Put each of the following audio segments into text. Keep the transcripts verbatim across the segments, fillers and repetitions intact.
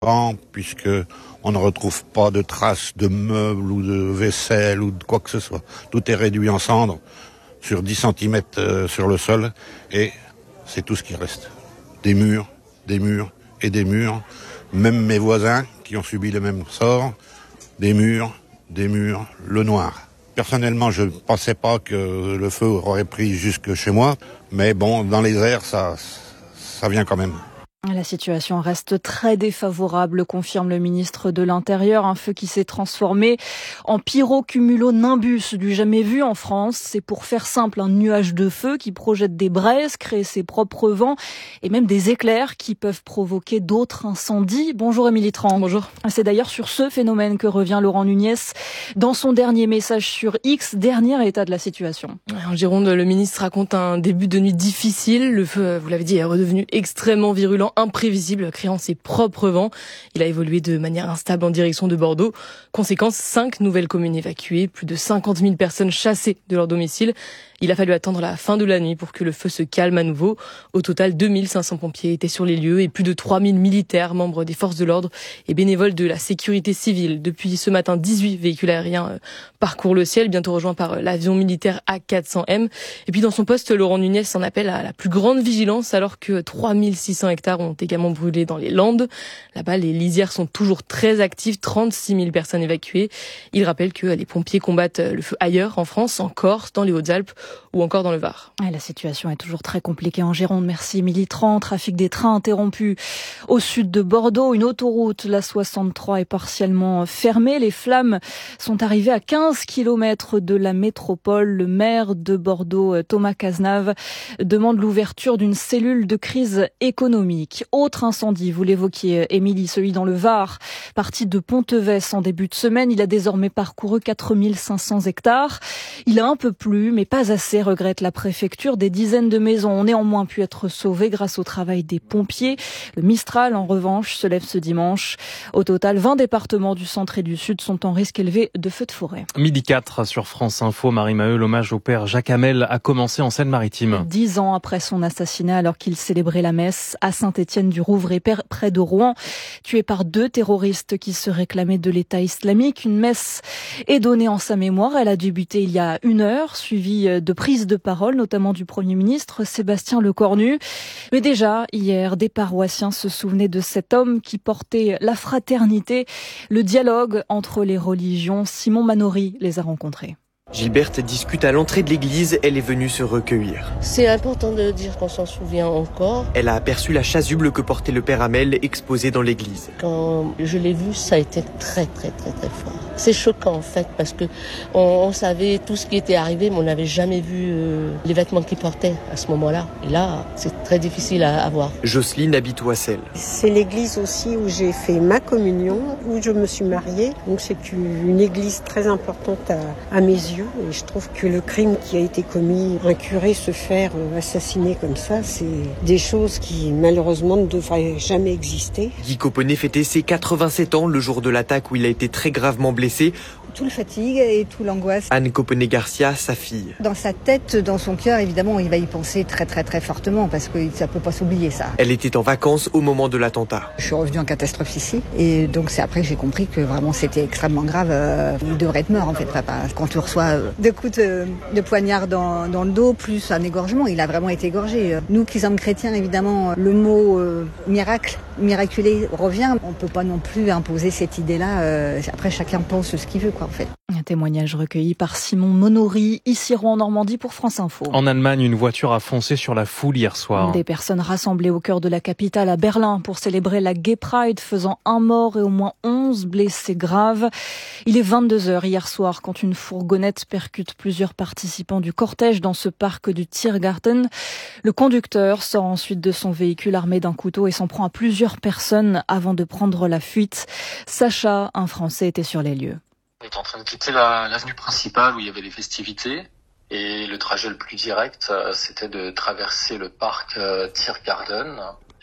Puisque on ne retrouve pas de traces de meubles ou de vaisselle ou de quoi que ce soit. Tout est réduit en cendres sur dix centimètres sur le sol et c'est tout ce qui reste. Des murs, des murs et des murs. Même mes voisins qui ont subi le même sort, des murs, des murs, le noir. Personnellement, je ne pensais pas que le feu aurait pris jusque chez moi, mais bon, dans les airs, ça, ça vient quand même. La situation reste très défavorable, confirme le ministre de l'Intérieur. Un feu qui s'est transformé en pyrocumulonimbus du jamais vu en France. C'est pour faire simple un nuage de feu qui projette des braises, crée ses propres vents et même des éclairs qui peuvent provoquer d'autres incendies. Bonjour Émilie Tran. Bonjour. C'est d'ailleurs sur ce phénomène que revient Laurent Nunez dans son dernier message sur X, dernier état de la situation. En Gironde, le ministre raconte un début de nuit difficile. Le feu, vous l'avez dit, est redevenu extrêmement virulent, imprévisible, créant ses propres vents. Il a évolué de manière instable en direction de Bordeaux. Conséquence, cinq nouvelles communes évacuées, plus de cinquante mille personnes chassées de leur domicile. Il a fallu attendre la fin de la nuit pour que le feu se calme à nouveau. Au total, deux mille cinq cents pompiers étaient sur les lieux et plus de trois mille militaires, membres des forces de l'ordre et bénévoles de la sécurité civile. Depuis ce matin, dix-huit véhicules aériens parcourent le ciel, bientôt rejoints par l'avion militaire A quatre cents M. Et puis dans son poste, Laurent Nunez en appelle à la plus grande vigilance alors que trois mille six cents hectares ont également brûlé dans les Landes. Là-bas, les lisières sont toujours très actives, trente-six mille personnes évacuées. Il rappelle que les pompiers combattent le feu ailleurs, en France, en Corse, dans les Hautes-Alpes ou encore dans le Var. La situation est toujours très compliquée en Gironde. Merci Émilie Tran. Trafic des trains interrompu au sud de Bordeaux. Une autoroute, la soixante-trois, est partiellement fermée. Les flammes sont arrivées à quinze kilomètres de la métropole. Le maire de Bordeaux, Thomas Cazenave, demande l'ouverture d'une cellule de crise économique. Autre incendie, vous l'évoquiez Émilie, celui dans le Var. Parti de Pontevès en début de semaine, il a désormais parcouru quatre mille cinq cents hectares. Il a un peu plu, mais pas assez, regrette la préfecture. Des dizaines de maisons ont néanmoins pu être sauvées grâce au travail des pompiers. Le Mistral, en revanche, se lève ce dimanche. Au total, vingt départements du centre et du sud sont en risque élevé de feux de forêt. Midi quatre sur France Info, Marie Maheu, l'hommage au père Jacques Hamel a commencé en Seine-Maritime. Dix ans après son assassinat, alors qu'il célébrait la messe à Saint-Étienne-du-Rouvray, près de Rouen, tué par deux terroristes qui se réclamaient de l'État islamique. Une messe est donnée en sa mémoire. Elle a débuté il y a une heure, suivie de prises de parole, notamment du Premier ministre Sébastien Lecornu. Mais déjà, hier, des paroissiens se souvenaient de cet homme qui portait la fraternité, le dialogue entre les religions. Simon Manori les a rencontrés. Gilberte discute à l'entrée de l'église, elle est venue se recueillir. C'est important de dire qu'on s'en souvient encore. Elle a aperçu la chasuble que portait le père Hamel exposée dans l'église. Quand je l'ai vu, ça a été très très très très fort. C'est choquant en fait parce que on, on savait tout ce qui était arrivé, mais on n'avait jamais vu euh, les vêtements qu'il portait à ce moment-là. Et là, c'est très difficile à, à voir. Jocelyne habite Oissel. C'est l'église aussi où j'ai fait ma communion, où je me suis mariée. Donc c'est une, une église très importante à, à mes yeux. Et je trouve que le crime qui a été commis, un curé se faire assassiner comme ça, c'est des choses qui malheureusement ne devraient jamais exister. Guy Coponnet fêtait ses quatre-vingt-sept ans le jour de l'attaque où il a été très gravement blessé. Tout le fatigue et tout l'angoisse. Anne Coponnet-Garcia, sa fille. Dans sa tête, dans son cœur, évidemment, il va y penser très très très fortement parce que ça peut pas s'oublier ça. Elle était en vacances au moment de l'attentat. Je suis revenue en catastrophe ici et donc c'est après que j'ai compris que vraiment c'était extrêmement grave. Euh, il devrait être mort en fait, papa. Quand tu reçois deux coups de, de poignard dans, dans le dos plus un égorgement, il a vraiment été égorgé. Nous qui sommes chrétiens, évidemment, le mot euh, miracle, miraculé revient. On peut pas non plus imposer cette idée-là. Euh, après, chacun pense ce qu'il veut, quoi, en fait. Un témoignage recueilli par Simon Monori, ici en Normandie pour France Info. En Allemagne, une voiture a foncé sur la foule hier soir. Des personnes rassemblées au cœur de la capitale à Berlin pour célébrer la Gay Pride, faisant un mort et au moins onze blessés graves. Il est vingt-deux heures hier soir quand une fourgonnette percute plusieurs participants du cortège dans ce parc du Tiergarten. Le conducteur sort ensuite de son véhicule armé d'un couteau et s'en prend à plusieurs personnes avant de prendre la fuite. Sacha, un Français, était sur les lieux. On était en train de quitter la, l'avenue principale où il y avait les festivités et le trajet le plus direct, c'était de traverser le parc euh, Tiergarten.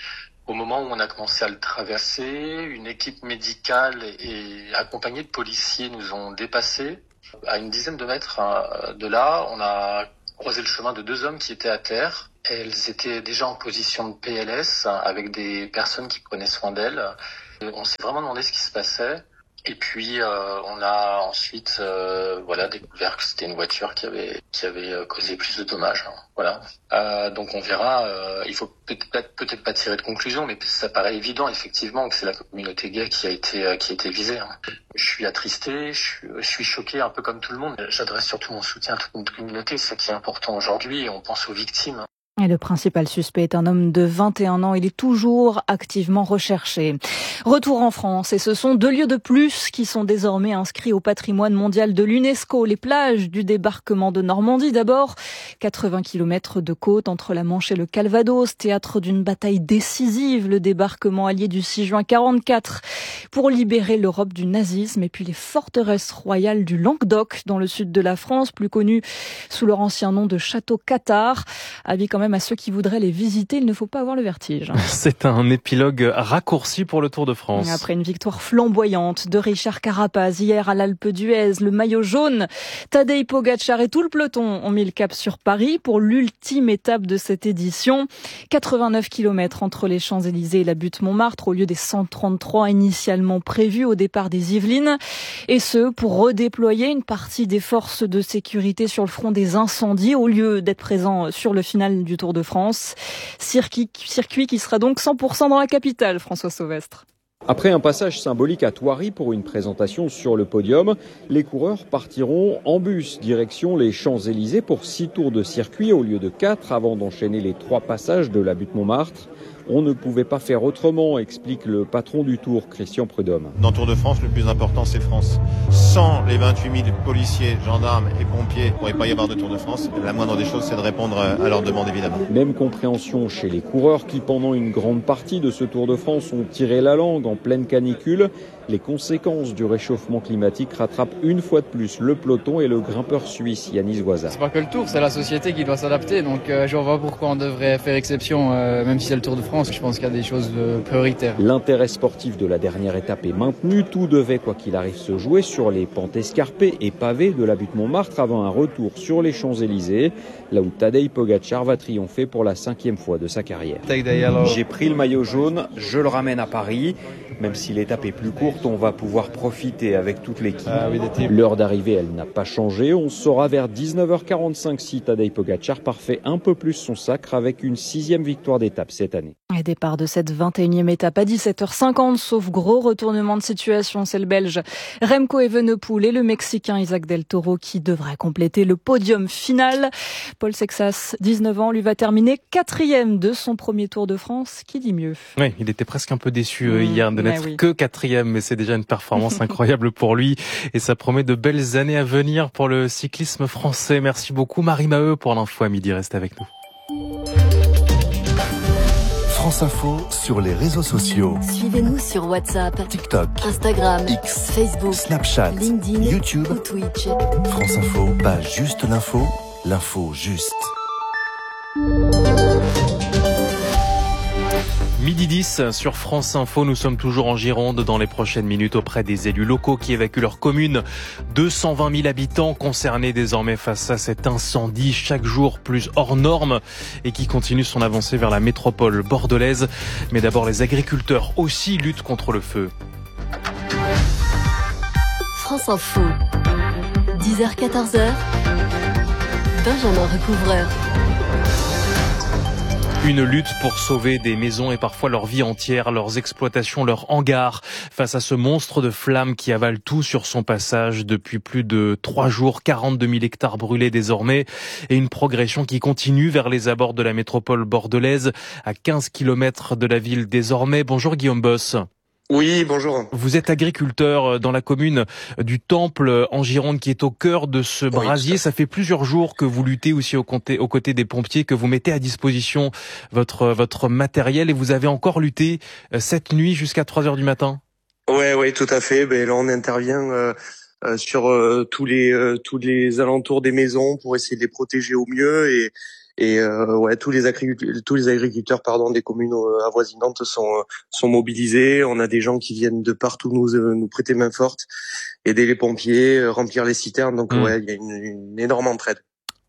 Au moment où on a commencé à le traverser, une équipe médicale et accompagnée de policiers nous ont dépassés. À une dizaine de mètres euh, de là, on a croisé le chemin de deux hommes qui étaient à terre. Elles étaient déjà en position de P L S avec des personnes qui prenaient soin d'elles. On s'est vraiment demandé ce qui se passait. Et puis euh, on a ensuite euh, voilà découvert que c'était une voiture qui avait qui avait causé plus de dommages. Hein. Voilà. Euh, donc on verra. Euh, il faut peut-être peut-être pas tirer de conclusion, mais ça paraît évident effectivement que c'est la communauté gay qui a été qui a été visée. Hein. Je suis attristé, je suis, je suis choqué un peu comme tout le monde. J'adresse surtout mon soutien à toute notre communauté, c'est ça qui est important aujourd'hui. Et on pense aux victimes. Et le principal suspect est un homme de vingt et un ans. Il est toujours activement recherché. Retour en France, et ce sont deux lieux de plus qui sont désormais inscrits au patrimoine mondial de l'UNESCO. Les plages du débarquement de Normandie d'abord. quatre-vingts kilomètres de côte entre la Manche et le Calvados, théâtre d'une bataille décisive, le débarquement allié du six juin quarante-quatre pour libérer l'Europe du nazisme. Et puis les forteresses royales du Languedoc dans le sud de la France, plus connues sous leur ancien nom de Château Cathare. Avis quand même à ceux qui voudraient les visiter, il ne faut pas avoir le vertige. C'est un épilogue raccourci pour le Tour de France. Après une victoire flamboyante de Richard Carapaz hier à l'Alpe d'Huez, le maillot jaune, Tadej Pogačar et tout le peloton ont mis le cap sur Paris pour l'ultime étape de cette édition. quatre-vingt-neuf kilomètres entre les Champs-Élysées et la butte Montmartre au lieu des cent trente-trois initialement prévus au départ des Yvelines. Et ce, pour redéployer une partie des forces de sécurité sur le front des incendies au lieu d'être présent sur le final du Tour de France. Circuit, circuit qui sera donc cent pour cent dans la capitale, François Sauvestre. Après un passage symbolique à Thoiry pour une présentation sur le podium, les coureurs partiront en bus direction les Champs-Élysées pour six tours de circuit au lieu de quatre avant d'enchaîner les trois passages de la butte Montmartre. On ne pouvait pas faire autrement, explique le patron du Tour, Christian Prudhomme. Dans le Tour de France, le plus important, c'est France. Sans les vingt-huit mille policiers, gendarmes et pompiers, il ne pourrait pas y avoir de Tour de France. La moindre des choses, c'est de répondre à leurs demandes, évidemment. Même compréhension chez les coureurs qui, pendant une grande partie de ce Tour de France, ont tiré la langue en pleine canicule. Les conséquences du réchauffement climatique rattrapent une fois de plus le peloton et le grimpeur suisse Yanis Voisa. C'est pas que le Tour, c'est la société qui doit s'adapter. Donc euh, je vois pourquoi on devrait faire exception, euh, même si c'est le Tour de France. Je pense qu'il y a des choses de prioritaires. L'intérêt sportif de la dernière étape est maintenu. Tout devait, quoi qu'il arrive, se jouer sur les pentes escarpées et pavées de la butte Montmartre avant un retour sur les Champs-Élysées, là où Tadej Pogačar va triompher pour la cinquième fois de sa carrière. J'ai pris le maillot jaune, je le ramène à Paris. Même si l'étape est plus courte, on va pouvoir profiter avec toute l'équipe. Ah oui, l'heure d'arrivée, elle n'a pas changé. On saura vers dix-neuf heures quarante-cinq si Tadej Pogačar parfait un peu plus son sacre avec une sixième victoire d'étape cette année. Et départ de cette vingt et unième étape à dix-sept heures cinquante, sauf gros retournement de situation, c'est le Belge Remco Evenepoel et le Mexicain Isaac Del Toro qui devra compléter le podium final. Paul Sexas, dix-neuf ans, lui va terminer quatrième de son premier Tour de France. Qui dit mieux? Oui, il était presque un peu déçu mmh, hier de n'être oui. que quatrième, mais c'est déjà une performance incroyable pour lui et ça promet de belles années à venir pour le cyclisme français. Merci beaucoup Marie Maheu pour l'info à midi, restez avec nous. France Info sur les réseaux sociaux. Suivez-nous sur WhatsApp, TikTok, Instagram, X, Facebook, Snapchat, LinkedIn, YouTube ou Twitch. France Info, pas juste l'info, l'info juste. midi dix sur France Info, nous sommes toujours en Gironde dans les prochaines minutes auprès des élus locaux qui évacuent leur commune. deux cent vingt mille habitants concernés désormais face à cet incendie chaque jour plus hors norme et qui continue son avancée vers la métropole bordelaise. Mais d'abord, les agriculteurs aussi luttent contre le feu. France Info, dix heures quatorze heures, Benjamin Recouvreur. Une lutte pour sauver des maisons et parfois leur vie entière, leurs exploitations, leurs hangars, face à ce monstre de flammes qui avale tout sur son passage depuis plus de trois jours, quarante-deux mille hectares brûlés désormais, et une progression qui continue vers les abords de la métropole bordelaise, à quinze kilomètres de la ville désormais. Bonjour Guillaume Boss. Oui, bonjour. Vous êtes agriculteur dans la commune du Temple en Gironde qui est au cœur de ce brasier. Oui, ça fait plusieurs jours que vous luttez aussi aux côtés, aux côtés des pompiers, que vous mettez à disposition votre, votre matériel et vous avez encore lutté cette nuit jusqu'à trois heures du matin. Ouais, ouais, tout à fait. Ben là, on intervient euh, euh, sur euh, tous les euh, tous les alentours des maisons pour essayer de les protéger au mieux et Et euh, ouais, tous les agriculteurs, tous les agriculteurs, pardon, des communes avoisinantes sont sont mobilisés. On a des gens qui viennent de partout nous nous prêter main forte, aider les pompiers, remplir les citernes. Donc mmh. ouais, il y a une, une énorme entraide.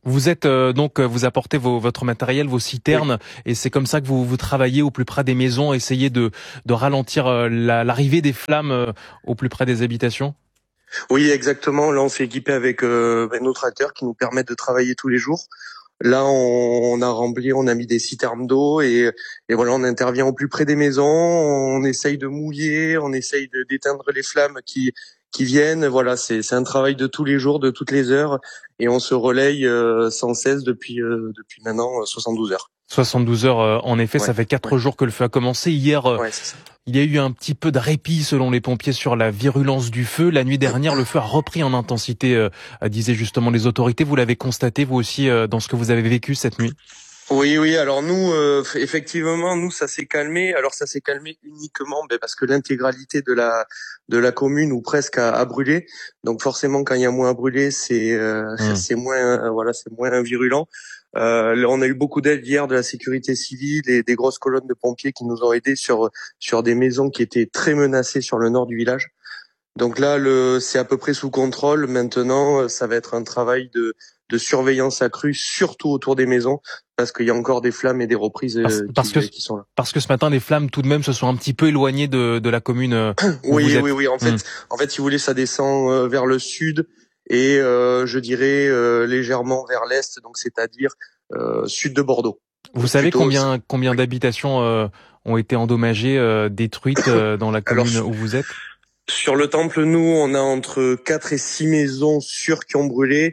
Vous êtes euh, donc vous apportez vos, votre matériel, vos citernes, oui. Et c'est comme ça que vous vous travaillez au plus près des maisons, essayez de de ralentir euh, la, l'arrivée des flammes euh, au plus près des habitations. Oui, exactement. Là, on s'est équipé avec euh, nos tracteurs qui nous permettent de travailler tous les jours. Là, on, on a rempli, on a mis des citernes d'eau et, et voilà, on intervient au plus près des maisons. On essaye de mouiller, on essaye de d'éteindre les flammes qui qui viennent. Voilà, c'est c'est un travail de tous les jours, de toutes les heures, et on se relaye euh, sans cesse depuis euh, depuis maintenant soixante-douze heures. soixante-douze heures, euh, en effet, ouais, ça fait quatre ouais. jours que le feu a commencé. Hier, euh, ouais, il y a eu un petit peu de répit selon les pompiers sur la virulence du feu. La nuit dernière, le feu a repris en intensité, euh, disaient justement les autorités. Vous l'avez constaté, vous aussi, euh, dans ce que vous avez vécu cette nuit? Oui, oui. Alors nous, euh, effectivement, nous, ça s'est calmé. Alors ça s'est calmé uniquement ben, parce que l'intégralité de la de la commune ou presque a, a brûlé. Donc forcément, quand il y a moins à brûler, c'est euh, mmh. c'est moins euh, voilà, c'est moins virulent. Euh, là, on a eu beaucoup d'aide hier de la sécurité civile et des grosses colonnes de pompiers qui nous ont aidés sur sur des maisons qui étaient très menacées sur le nord du village. Donc là, le c'est à peu près sous contrôle. Maintenant, ça va être un travail de de surveillance accrue, surtout autour des maisons, parce qu'il y a encore des flammes et des reprises parce, qui, parce que, qui sont là. Parce que ce matin, les flammes tout de même se sont un petit peu éloignées de, de la commune. Où oui, vous êtes. oui, oui. En fait, mmh. en fait, si vous voulez, ça descend euh, vers le sud et euh, je dirais euh, légèrement vers l'est, donc c'est-à-dire euh, sud de Bordeaux. Vous donc, savez combien aussi. combien oui. d'habitations euh, ont été endommagées, euh, détruites euh, dans la commune Alors, où vous êtes? Sur le Temple, nous, on a entre quatre et six maisons sûres qui ont brûlé.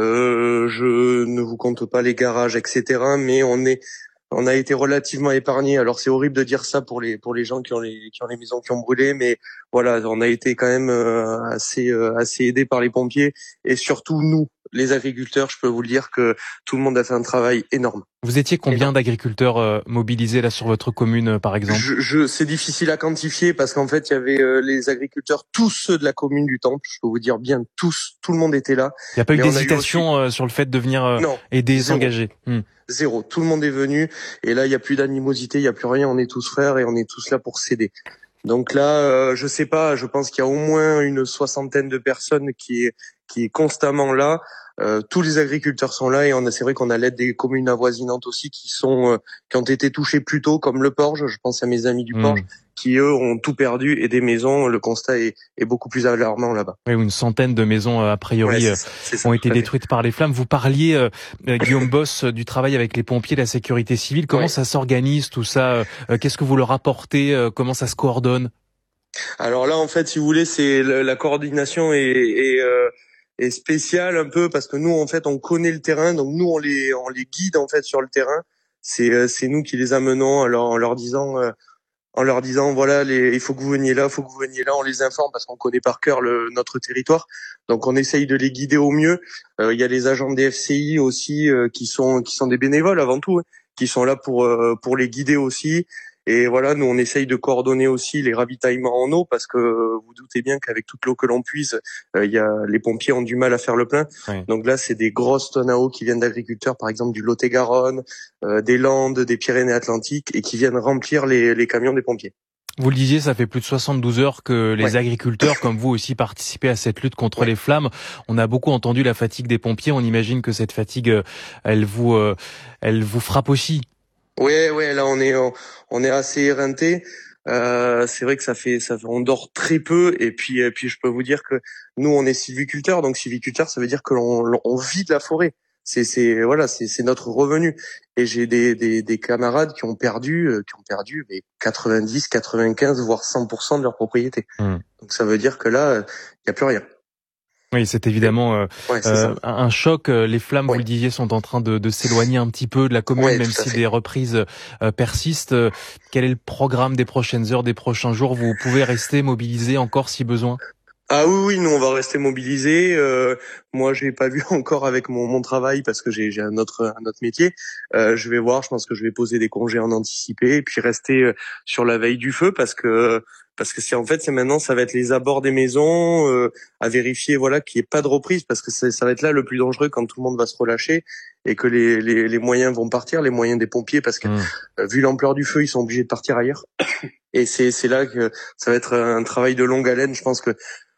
Euh, je ne vous compte pas les garages, et cetera. Mais on est, on a été relativement épargnés. Alors c'est horrible de dire ça pour les pour les gens qui ont les qui ont les maisons qui ont brûlé, mais voilà, on a été quand même euh, assez euh, assez aidés par les pompiers et surtout nous, les agriculteurs. Je peux vous le dire que tout le monde a fait un travail énorme. Vous étiez combien d'agriculteurs euh, mobilisés là sur votre commune, euh, par exemple? je, je, C'est difficile à quantifier parce qu'en fait, il y avait euh, les agriculteurs, tous ceux de la commune du Temple. Je peux vous dire bien tous, tout le monde était là. Il n'y a pas eu d'hésitation aussi... euh, sur le fait de venir euh, non, aider, s'engager. Hmm. Zéro. Tout le monde est venu et là, il n'y a plus d'animosité, il n'y a plus rien. On est tous frères et on est tous là pour s'aider. Donc là, euh, je sais pas. Je pense qu'il y a au moins une soixantaine de personnes qui est qui est constamment là. Euh, tous les agriculteurs sont là et on a, c'est vrai qu'on a l'aide des communes avoisinantes aussi qui sont, euh, qui ont été touchées plus tôt, comme le Porge. Je pense à mes amis du mmh. Porge, qui eux ont tout perdu et des maisons. Le constat est, est beaucoup plus alarmant là-bas. Oui, une centaine de maisons a priori ouais, c'est, c'est ça, ont été détruites par les flammes. Vous parliez, euh, Guillaume Boss, du travail avec les pompiers, la sécurité civile. Comment ouais. ça s'organise tout ça? Qu'est-ce que vous leur apportez? Comment ça se coordonne? Alors là, en fait, si vous voulez, c'est la coordination et, et euh, est spécial un peu parce que nous en fait on connaît le terrain, donc nous on les on les guide en fait sur le terrain. C'est euh, c'est nous qui les amenons en leur, en leur disant euh, en leur disant voilà les il faut que vous veniez là, il faut que vous veniez là. On les informe parce qu'on connaît par cœur le notre territoire, donc on essaye de les guider au mieux. Euh, il y a les agents des F C I aussi euh, qui sont qui sont des bénévoles avant tout, hein, qui sont là pour euh, pour les guider aussi. Et voilà, nous on essaye de coordonner aussi les ravitaillements en eau parce que euh, vous doutez bien qu'avec toute l'eau que l'on puise, il euh, y a les pompiers ont du mal à faire le plein. Oui. Donc là, c'est des grosses tonnes à eau qui viennent d'agriculteurs, par exemple du Lot-et-Garonne, euh, des Landes, des Pyrénées-Atlantiques, et qui viennent remplir les, les camions des pompiers. Vous le disiez, ça fait plus de soixante-douze heures que les ouais. agriculteurs, comme vous aussi, participez à cette lutte contre ouais. les flammes. On a beaucoup entendu la fatigue des pompiers. On imagine que cette fatigue, elle vous, euh, elle vous frappe aussi. Ouais, ouais, là on est on, on est assez éreinté. Euh, c'est vrai que ça fait ça on dort très peu et puis et puis je peux vous dire que nous on est sylviculteurs, donc sylviculteur ça veut dire que l'on on vit de la forêt. C'est c'est voilà, c'est c'est notre revenu. Et j'ai des des des camarades qui ont perdu euh, qui ont perdu mais quatre-vingt-dix, quatre-vingt-quinze voire cent pour cent de leur propriété. Mmh. Donc ça veut dire que là il y a plus rien. Oui, c'est évidemment euh, ouais, c'est euh, un choc. Les flammes, ouais. vous le disiez, sont en train de, de s'éloigner un petit peu de la commune, ouais, même si fait. des reprises euh, persistent. Quel est le programme des prochaines heures, des prochains jours? Vous pouvez rester mobilisé encore si besoin? Ah oui, oui, nous on va rester mobilisés. Euh, moi, j'ai pas vu encore avec mon, mon travail parce que j'ai, j'ai un autre un autre métier. Euh, je vais voir. Je pense que je vais poser des congés en anticipé et puis rester sur la veille du feu parce que parce que c'est en fait c'est maintenant ça va être les abords des maisons euh, à vérifier voilà qu'il n'y ait pas de reprise parce que c'est, ça va être là le plus dangereux quand tout le monde va se relâcher et que les les, les moyens vont partir, les moyens des pompiers parce que mmh. euh, vu l'ampleur du feu ils sont obligés de partir ailleurs et c'est c'est là que ça va être un travail de longue haleine. Je pense que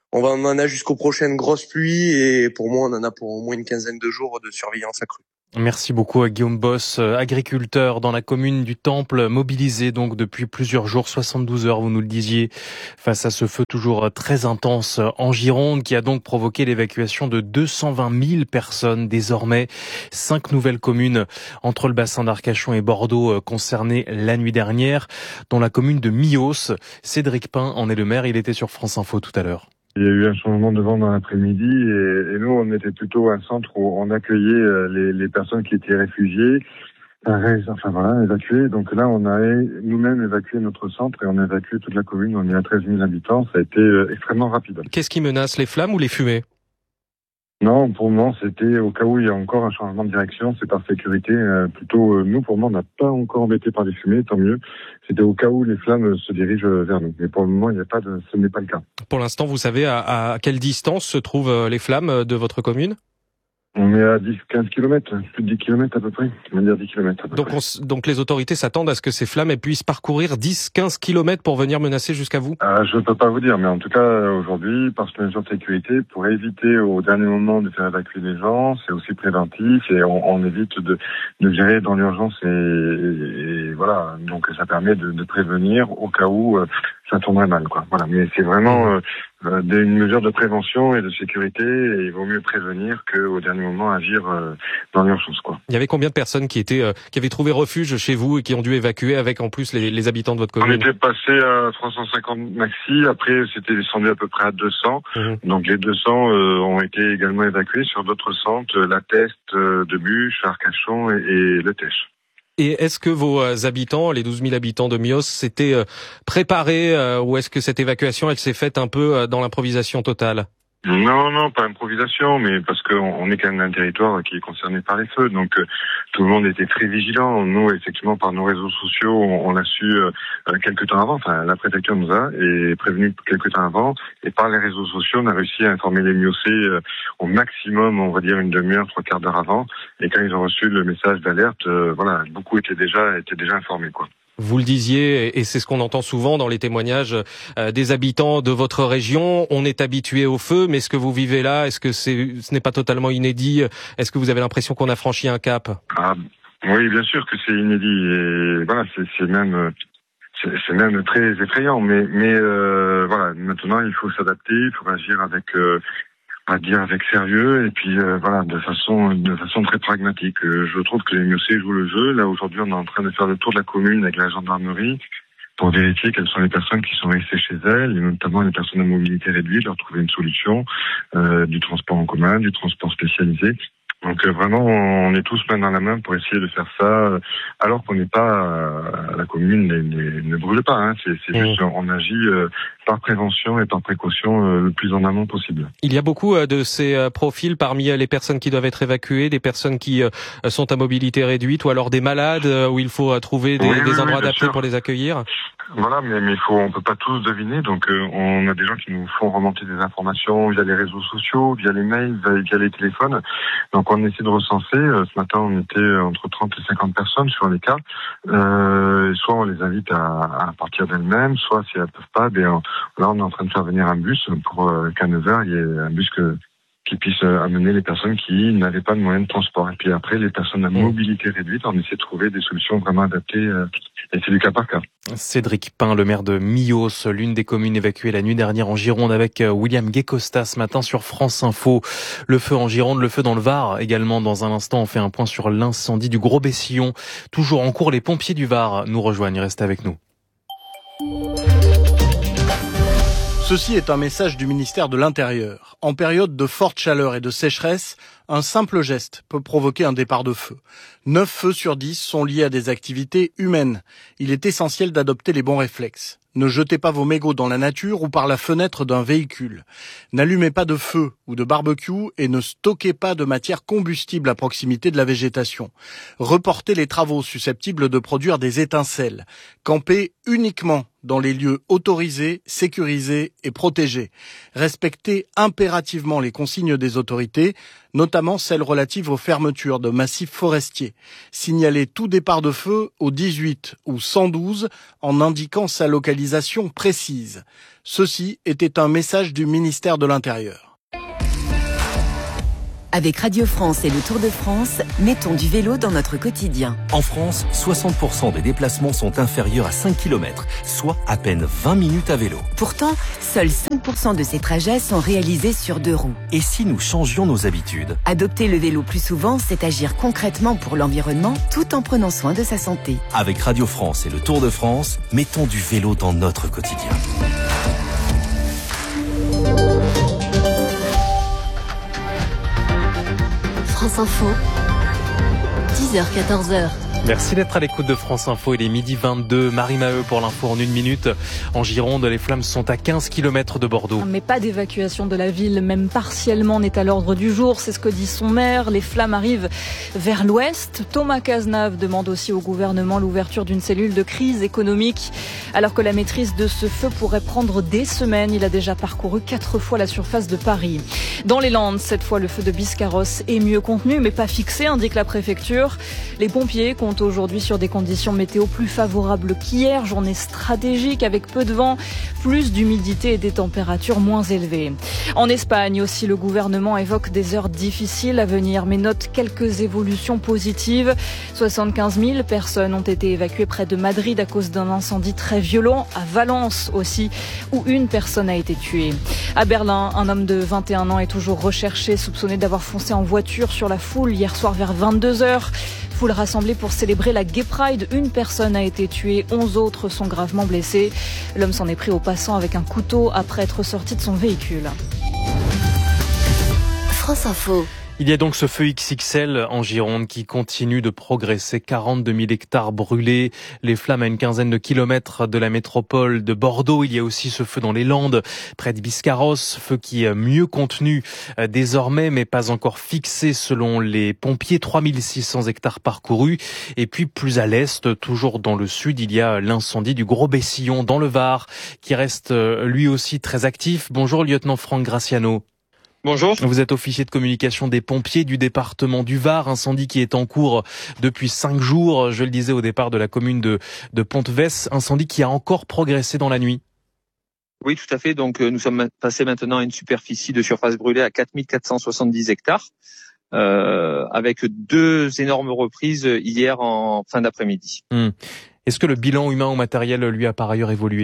on va, on en a jusqu'aux prochaines grosses pluies et pour moi, on en a pour au moins une quinzaine de jours de surveillance accrue. Merci beaucoup à Guillaume Boss, agriculteur dans la commune du Temple, mobilisé donc depuis plusieurs jours, soixante-douze heures, vous nous le disiez, face à ce feu toujours très intense en Gironde, qui a donc provoqué l'évacuation de deux cent vingt mille personnes. Désormais, cinq nouvelles communes entre le bassin d'Arcachon et Bordeaux concernées la nuit dernière, dont la commune de Millos. Cédric Pin en est le maire, il était sur France Info tout à l'heure. Il y a eu un changement de vent dans l'après-midi et, et nous, on était plutôt un centre où on accueillait les, les personnes qui étaient réfugiées, enfin voilà, évacuées. Donc là, on a nous-mêmes évacué notre centre et on a évacué toute la commune. On est à treize mille habitants. Ça a été extrêmement rapide. Qu'est-ce qui menace, les flammes ou les fumées ? Non, pour le moment, c'était au cas où il y a encore un changement de direction, c'est par sécurité. Euh, plutôt, euh, nous, pour le moment, on n'a pas encore embêté par les fumées, tant mieux. C'était au cas où les flammes se dirigent vers nous. Mais pour le moment, il n'y a pas de, ce n'est pas le cas. Pour l'instant, vous savez à, à quelle distance se trouvent les flammes de votre commune ? On est à dix à quinze kilomètres, plus de dix kilomètres à peu près. On va dire dix kilomètres à peu donc, près. On, donc les autorités s'attendent à ce que ces flammes puissent parcourir dix à quinze kilomètres pour venir menacer jusqu'à vous ? euh, Je ne peux pas vous dire, mais en tout cas, aujourd'hui, parce que mesures de sécurité, pour éviter au dernier moment de faire évacuer les gens, c'est aussi préventif et on, on évite de, de gérer dans l'urgence et, et, et voilà. Donc ça permet de, de prévenir au cas où euh, ça tournerait mal, quoi. Voilà, mais c'est vraiment euh, euh, une mesure de prévention et de sécurité et il vaut mieux prévenir qu'au dernier moment agir euh, dans l'urgence, quoi. Il y avait combien de personnes qui étaient euh, qui avaient trouvé refuge chez vous et qui ont dû évacuer avec en plus les, les habitants de votre commune ? On était passé à trois cent cinquante maxi, après c'était descendu à peu près à deux cents. Mmh. Donc les deux cents euh, ont été également évacués sur d'autres centres, La Teste, euh, de Buche, Arcachon et, et Le Tèche. Et est-ce que vos habitants, les douze mille habitants de Millos, s'étaient préparés euh, ou est-ce que cette évacuation, elle s'est faite un peu dans l'improvisation totale ? Non, non, pas improvisation, mais parce qu'on on est quand même un territoire qui est concerné par les feux, donc euh, tout le monde était très vigilant. Nous, effectivement, par nos réseaux sociaux, on, on l'a su euh, quelques temps avant, enfin la préfecture nous a et prévenu quelques temps avant, et par les réseaux sociaux, on a réussi à informer les Millossais euh, au maximum, on va dire une demi-heure, trois quarts d'heure avant, et quand ils ont reçu le message d'alerte, euh, voilà, beaucoup étaient déjà étaient déjà informés, quoi. Vous le disiez, et c'est ce qu'on entend souvent dans les témoignages euh, des habitants de votre région, on est habitué au feu, mais ce que vous vivez là, est-ce que c'est, ce n'est pas totalement inédit ? Est-ce que vous avez l'impression qu'on a franchi un cap ? Ah, oui, bien sûr que c'est inédit, et voilà, c'est, c'est même... C'est, c'est même très effrayant, mais, mais euh, voilà, maintenant il faut s'adapter, il faut agir avec... Euh, à dire avec sérieux et puis euh, voilà de façon de façon très pragmatique. Euh, je trouve que les Millossais jouent le jeu. Là aujourd'hui, on est en train de faire le tour de la commune avec la gendarmerie pour vérifier quelles sont les personnes qui sont restées chez elles, et notamment les personnes à mobilité réduite, leur trouver une solution, euh, du transport en commun, du transport spécialisé. Donc euh, vraiment, on est tous main dans la main pour essayer de faire ça, euh, alors qu'on n'est pas euh, la commune ne, ne, ne brûle pas. Hein. C'est, c'est mmh. juste, on agit euh, par prévention et par précaution euh, le plus en amont possible. Il y a beaucoup euh, de ces euh, profils parmi euh, les personnes qui doivent être évacuées, des personnes qui euh, sont à mobilité réduite, ou alors des malades euh, où il faut euh, trouver des, oui, des oui, endroits oui, adaptés sûr. pour les accueillir. Voilà, mais mais il faut, on peut pas tous deviner. Donc euh, on a des gens qui nous font remonter des informations via les réseaux sociaux, via les mails, via, via les téléphones. Donc on essaie de recenser. Euh, ce matin, on était entre trente et cinquante personnes sur les cas. Euh, soit on les invite à, à partir d'elles-mêmes, soit si elles peuvent pas, ben on, là on est en train de faire venir un bus pour euh, qu'à neuf heures il y ait un bus que qui puisse amener les personnes qui n'avaient pas de moyens de transport. Et puis après, les personnes à mobilité réduite, on essaie de trouver des solutions vraiment adaptées, euh, et c'est du cas par cas. Cédric Pin, le maire de Millos, l'une des communes évacuées la nuit dernière en Gironde, avec William Guécosta ce matin sur France Info. Le feu en Gironde, le feu dans le Var également. Dans un instant, on fait un point sur l'incendie du Gros Bessillon. Toujours en cours, les pompiers du Var nous rejoignent. Restez avec nous. Ceci est un message du ministère de l'Intérieur. En période de forte chaleur et de sécheresse, un simple geste peut provoquer un départ de feu. neuf feux sur dix sont liés à des activités humaines. Il est essentiel d'adopter les bons réflexes. Ne jetez pas vos mégots dans la nature ou par la fenêtre d'un véhicule. N'allumez pas de feu ou de barbecue et ne stockez pas de matière combustible à proximité de la végétation. Reportez les travaux susceptibles de produire des étincelles. Campez uniquement dans les lieux autorisés, sécurisés et protégés. Respecter impérativement les consignes des autorités, notamment celles relatives aux fermetures de massifs forestiers. Signaler tout départ de feu au dix-huit ou cent douze en indiquant sa localisation précise. Ceci était un message du ministère de l'Intérieur. Avec Radio France et le Tour de France, mettons du vélo dans notre quotidien. En France, soixante pour cent des déplacements sont inférieurs à cinq kilomètres, soit à peine vingt minutes à vélo. Pourtant, seuls cinq pour cent de ces trajets sont réalisés sur deux roues. Et si nous changions nos habitudes ? Adopter le vélo plus souvent, c'est agir concrètement pour l'environnement tout en prenant soin de sa santé. Avec Radio France et le Tour de France, mettons du vélo dans notre quotidien. France Info, dix heures quatorze heures. Merci d'être à l'écoute de France Info. Il est midi vingt-deux. Marie Maheu pour l'info en une minute. En Gironde, les flammes sont à quinze kilomètres de Bordeaux. Mais pas d'évacuation de la ville, même partiellement, n'est à l'ordre du jour. C'est ce que dit son maire. Les flammes arrivent vers l'ouest. Thomas Cazenave demande aussi au gouvernement l'ouverture d'une cellule de crise économique. Alors que la maîtrise de ce feu pourrait prendre des semaines, il a déjà parcouru quatre fois la surface de Paris. Dans les Landes, cette fois, le feu de Biscarrosse est mieux contenu, mais pas fixé, indique la préfecture. Les pompiers comptent aujourd'hui sur des conditions météo plus favorables qu'hier. Journée stratégique avec peu de vent, plus d'humidité et des températures moins élevées. En Espagne aussi, le gouvernement évoque des heures difficiles à venir, mais note quelques évolutions positives. soixante-quinze mille personnes ont été évacuées près de Madrid à cause d'un incendie très violent. À Valence aussi, où une personne a été tuée. À Berlin, un homme de vingt et un ans est toujours recherché, soupçonné d'avoir foncé en voiture sur la foule hier soir vers vingt-deux heures. Foule rassemblée pour célébrer la Gay Pride. Une personne a été tuée, onze autres sont gravement blessés. L'homme s'en est pris aux passants avec un couteau après être sorti de son véhicule. France Info. Il y a donc ce feu X X L en Gironde qui continue de progresser. quarante-deux mille hectares brûlés, les flammes à une quinzaine de kilomètres de la métropole de Bordeaux. Il y a aussi ce feu dans les Landes, près de Biscarrosse, feu qui est mieux contenu désormais, mais pas encore fixé selon les pompiers. trois mille six cents hectares parcourus. Et puis plus à l'est, toujours dans le sud, il y a l'incendie du Gros Bessillon dans le Var, qui reste lui aussi très actif. Bonjour lieutenant Franck Graciano. Bonjour. Vous êtes officier de communication des pompiers du département du Var, incendie qui est en cours depuis cinq jours, je le disais au départ de la commune de, de Pontvès, incendie qui a encore progressé dans la nuit. Oui, tout à fait. Donc nous sommes passés maintenant à une superficie de surface brûlée à quatre mille quatre cent soixante-dix hectares, euh, avec deux énormes reprises hier en fin d'après-midi. Hum. Est-ce que le bilan humain ou matériel lui a par ailleurs évolué ?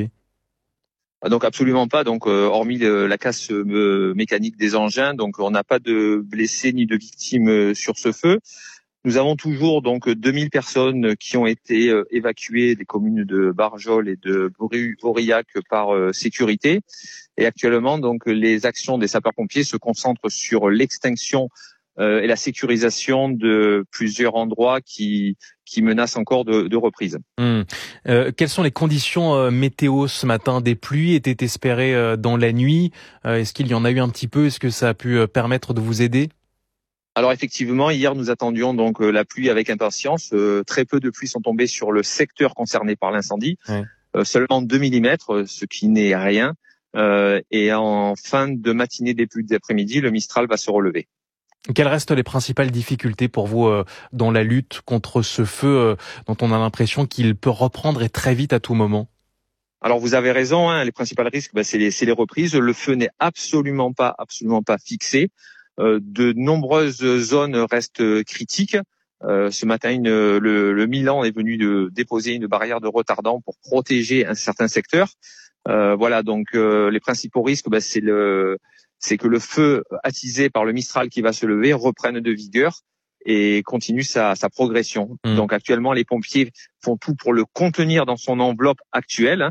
Donc absolument pas. Donc euh, hormis le, la casse euh, mécanique des engins, donc on n'a pas de blessés ni de victimes euh, sur ce feu. Nous avons toujours donc deux mille personnes qui ont été euh, évacuées des communes de Barjol et de Aurillac par euh, sécurité. Et actuellement, donc les actions des sapeurs-pompiers se concentrent sur l'extinction euh, et la sécurisation de plusieurs endroits qui qui menacent encore de, de reprise. Mmh. Euh, quelles sont les conditions euh, météo ce matin ? Des pluies étaient espérées euh, dans la nuit. Euh, est-ce qu'il y en a eu un petit peu ? Est-ce que ça a pu euh, permettre de vous aider ? Alors effectivement, hier nous attendions donc euh, la pluie avec impatience. Euh, très peu de pluies sont tombées sur le secteur concerné par l'incendie. Ouais. Euh, seulement deux millimètres, ce qui n'est rien. Euh, et en fin de matinée, début d'après-midi, le Mistral va se relever. Quelles restent les principales difficultés pour vous euh, dans la lutte contre ce feu euh, dont on a l'impression qu'il peut reprendre et très vite à tout moment ? Alors vous avez raison, hein, les principaux risques, bah, c'est, les, c'est les reprises. Le feu n'est absolument pas, absolument pas fixé. Euh, de nombreuses zones restent critiques. Euh, ce matin, une, le, le Milan est venu de déposer une barrière de retardant pour protéger un certain secteur. Euh, voilà, donc euh, les principaux risques, bah, c'est le c'est que le feu attisé par le Mistral qui va se lever reprenne de vigueur et continue sa, sa progression. Mmh. Donc actuellement, les pompiers font tout pour le contenir dans son enveloppe actuelle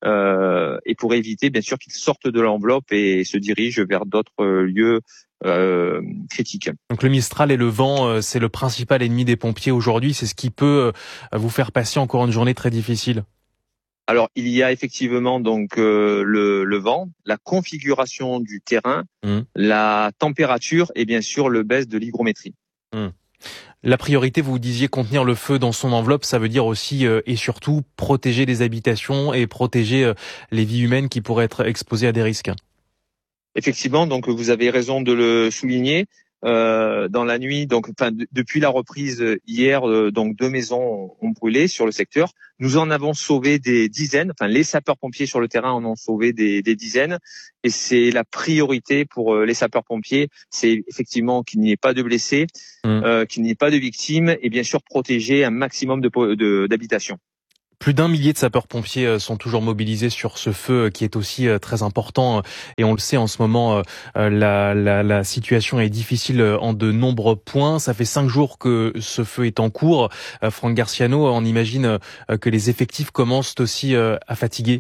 euh, et pour éviter bien sûr qu'il sorte de l'enveloppe et se dirige vers d'autres lieux euh, critiques. Donc le Mistral et le vent, c'est le principal ennemi des pompiers aujourd'hui. C'est ce qui peut vous faire passer encore une journée très difficile. Alors, il y a effectivement donc euh, le, le vent, la configuration du terrain, mmh. la température et bien sûr le baisse de l'hygrométrie. Mmh. La priorité, vous disiez contenir le feu dans son enveloppe, ça veut dire aussi euh, et surtout protéger les habitations et protéger euh, les vies humaines qui pourraient être exposées à des risques. Effectivement, donc vous avez raison de le souligner. Euh, dans la nuit, donc enfin de, depuis la reprise hier, euh, donc deux maisons ont brûlé sur le secteur. Nous en avons sauvé des dizaines. Enfin, les sapeurs-pompiers sur le terrain en ont sauvé des, des dizaines. Et c'est la priorité pour euh, les sapeurs-pompiers, c'est effectivement qu'il n'y ait pas de blessés, mmh. euh, qu'il n'y ait pas de victimes, et bien sûr protéger un maximum de, de d'habitations. Plus d'un millier de sapeurs-pompiers sont toujours mobilisés sur ce feu qui est aussi très important. Et on le sait, en ce moment, la, la, la situation est difficile en de nombreux points. Ça fait cinq jours que ce feu est en cours. Franck Garciano, on imagine que les effectifs commencent aussi à fatiguer.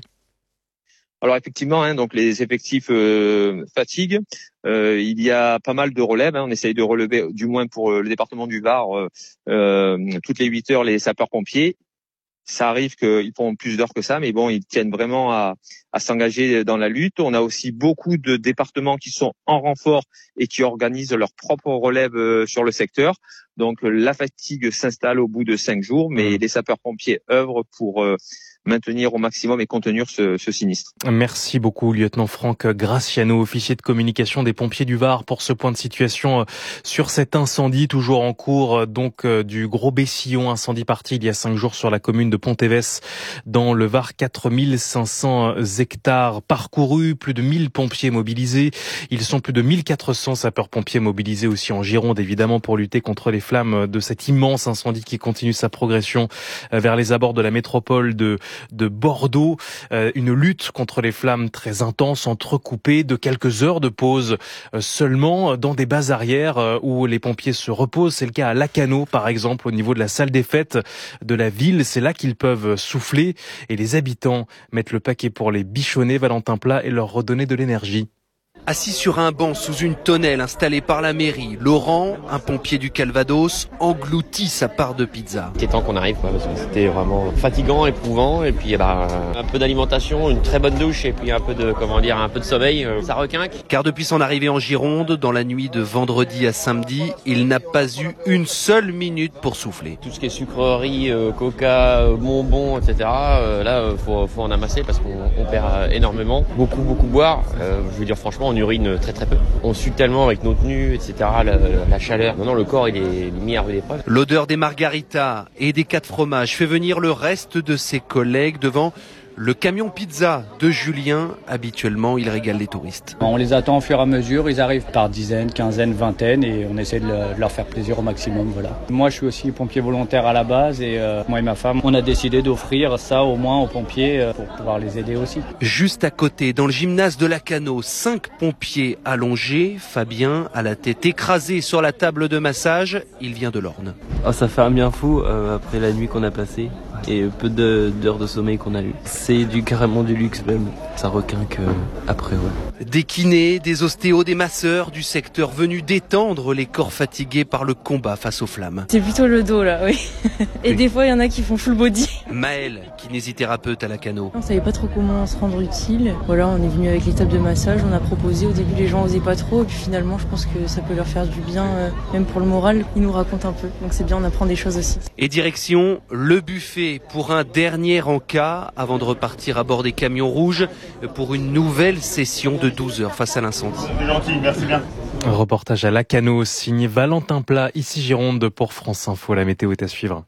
Alors effectivement, hein, donc les effectifs euh, fatiguent. Euh, il y a pas mal de relèves. Hein, on essaye de relever, du moins pour le département du Var, euh, toutes les huit heures les sapeurs-pompiers. Ça arrive qu'ils font plus d'heures que ça, mais bon, ils tiennent vraiment à, à s'engager dans la lutte. On a aussi beaucoup de départements qui sont en renfort et qui organisent leur propre relève sur le secteur. Donc la fatigue s'installe au bout de cinq jours, mais les sapeurs-pompiers œuvrent pour euh, maintenir au maximum et contenir ce, ce sinistre. Merci beaucoup, lieutenant Franck Graciano, officier de communication des pompiers du Var, pour ce point de situation sur cet incendie toujours en cours, donc du Gros Bessillon, incendie parti il y a cinq jours sur la commune de Pontévès, dans le Var. Quatre mille cinq cents hectares parcourus, plus de mille pompiers mobilisés. Ils sont plus de mille quatre cents sapeurs-pompiers mobilisés aussi en Gironde, évidemment, pour lutter contre les flammes de cet immense incendie qui continue sa progression vers les abords de la métropole de de Bordeaux. Euh, une lutte contre les flammes très intense, entrecoupée de quelques heures de pause euh, seulement dans des bases arrières euh, où les pompiers se reposent. C'est le cas à Lacanau, par exemple, au niveau de la salle des fêtes de la ville. C'est là qu'ils peuvent souffler et les habitants mettent le paquet pour les bichonner, Valentin Plat, et leur redonner de l'énergie. Assis sur un banc sous une tonnelle installée par la mairie, Laurent, un pompier du Calvados, engloutit sa part de pizza. C'était temps qu'on arrive, quoi, parce que c'était vraiment fatigant, éprouvant, et puis bah, un peu d'alimentation, une très bonne douche, et puis un peu de, comment dire, un peu de sommeil, ça requinque. Car depuis son arrivée en Gironde, dans la nuit de vendredi à samedi, il n'a pas eu une seule minute pour souffler. Tout ce qui est sucreries, euh, coca, euh, bonbons, et cetera, euh, là, euh, faut, faut en amasser parce qu'on on perd euh, énormément. Beaucoup, beaucoup boire. Euh, je veux dire, franchement, on urine très très peu. On sue tellement avec nos tenues, et cetera, la, la chaleur. Non, non, le corps, il est mis à rude épreuve. L'odeur des margaritas et des quatre fromages fait venir le reste de ses collègues devant le camion pizza de Julien. Habituellement, il régale les touristes. On les attend au fur et à mesure. Ils arrivent par dizaines, quinzaines, vingtaines et on essaie de leur faire plaisir au maximum. Voilà. Moi, je suis aussi pompier volontaire à la base et euh, moi et ma femme, on a décidé d'offrir ça au moins aux pompiers euh, pour pouvoir les aider aussi. Juste à côté, dans le gymnase de Lacanau, cinq pompiers allongés. Fabien a la tête écrasée sur la table de massage. Il vient de l'Orne. Oh, ça fait un bien fou euh, après la nuit qu'on a passée et peu de, d'heures de sommeil qu'on a eu. C'est du carrément du luxe même. Ça requinque euh, après, ouais. Des kinés, des ostéos, des masseurs du secteur venus détendre les corps fatigués par le combat face aux flammes. C'est plutôt le dos là, oui. Et oui. Des fois il y en a qui font full body. Maëlle, kinésithérapeute à Lacanau. On savait pas trop comment se rendre utile. Voilà, on est venu avec les tables de massage, on a proposé. Au début les gens osaient pas trop et puis finalement je pense que ça peut leur faire du bien, euh, même pour le moral. Ils nous racontent un peu, donc c'est bien, on apprend des choses aussi. Et direction le buffet pour un dernier encas avant de repartir à bord des camions rouges pour une nouvelle session de douze heures face à l'incendie. C'est gentil, merci bien. Un reportage à Lacanau, signé Valentin Plat, ici Gironde pour France Info. La météo est à suivre.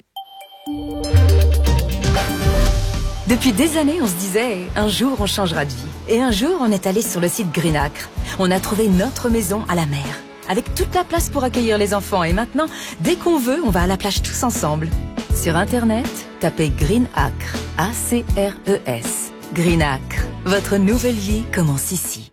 Depuis des années, on se disait, un jour on changera de vie. Et un jour, on est allé sur le site Greenacre. On a trouvé notre maison à la mer, avec toute la place pour accueillir les enfants. Et maintenant, dès qu'on veut, on va à la plage tous ensemble. Sur Internet, tapez Greenacre, A C R E S. Greenacre, votre nouvelle vie commence ici.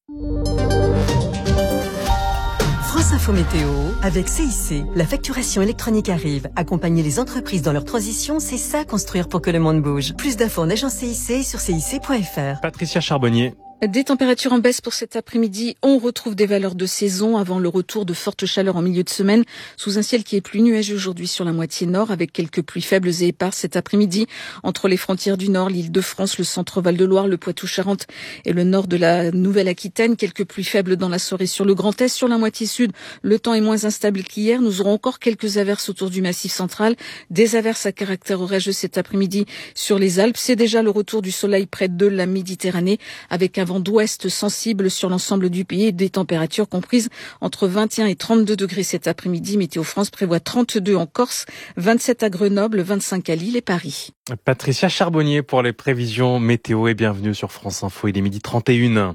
France Info Météo, avec C I C. La facturation électronique arrive. Accompagner les entreprises dans leur transition, c'est ça construire pour que le monde bouge. Plus d'infos en agence C I C sur C I C point F R. Patricia Charbonnier. Des températures en baisse pour cet après-midi. On retrouve des valeurs de saison avant le retour de fortes chaleurs en milieu de semaine, sous un ciel qui est plus nuageux aujourd'hui sur la moitié nord, avec quelques pluies faibles et éparses cet après-midi entre les frontières du nord, l'Île-de-France, le centre Val-de-Loire, le Poitou-Charentes et le nord de la Nouvelle-Aquitaine. Quelques pluies faibles dans la soirée sur le Grand Est. Sur la moitié sud, le temps est moins instable qu'hier. Nous aurons encore quelques averses autour du Massif central, des averses à caractère orageux cet après-midi sur les Alpes. C'est déjà le retour du soleil près de la Méditerranée, avec un vent d'ouest sensible sur l'ensemble du pays et des températures comprises entre vingt et un et trente-deux degrés cet après-midi. Météo France prévoit trente-deux en Corse, vingt-sept à Grenoble, vingt-cinq à Lille et Paris. Patricia Charbonnier pour les prévisions météo et bienvenue sur France Info. Il est midi trente et une.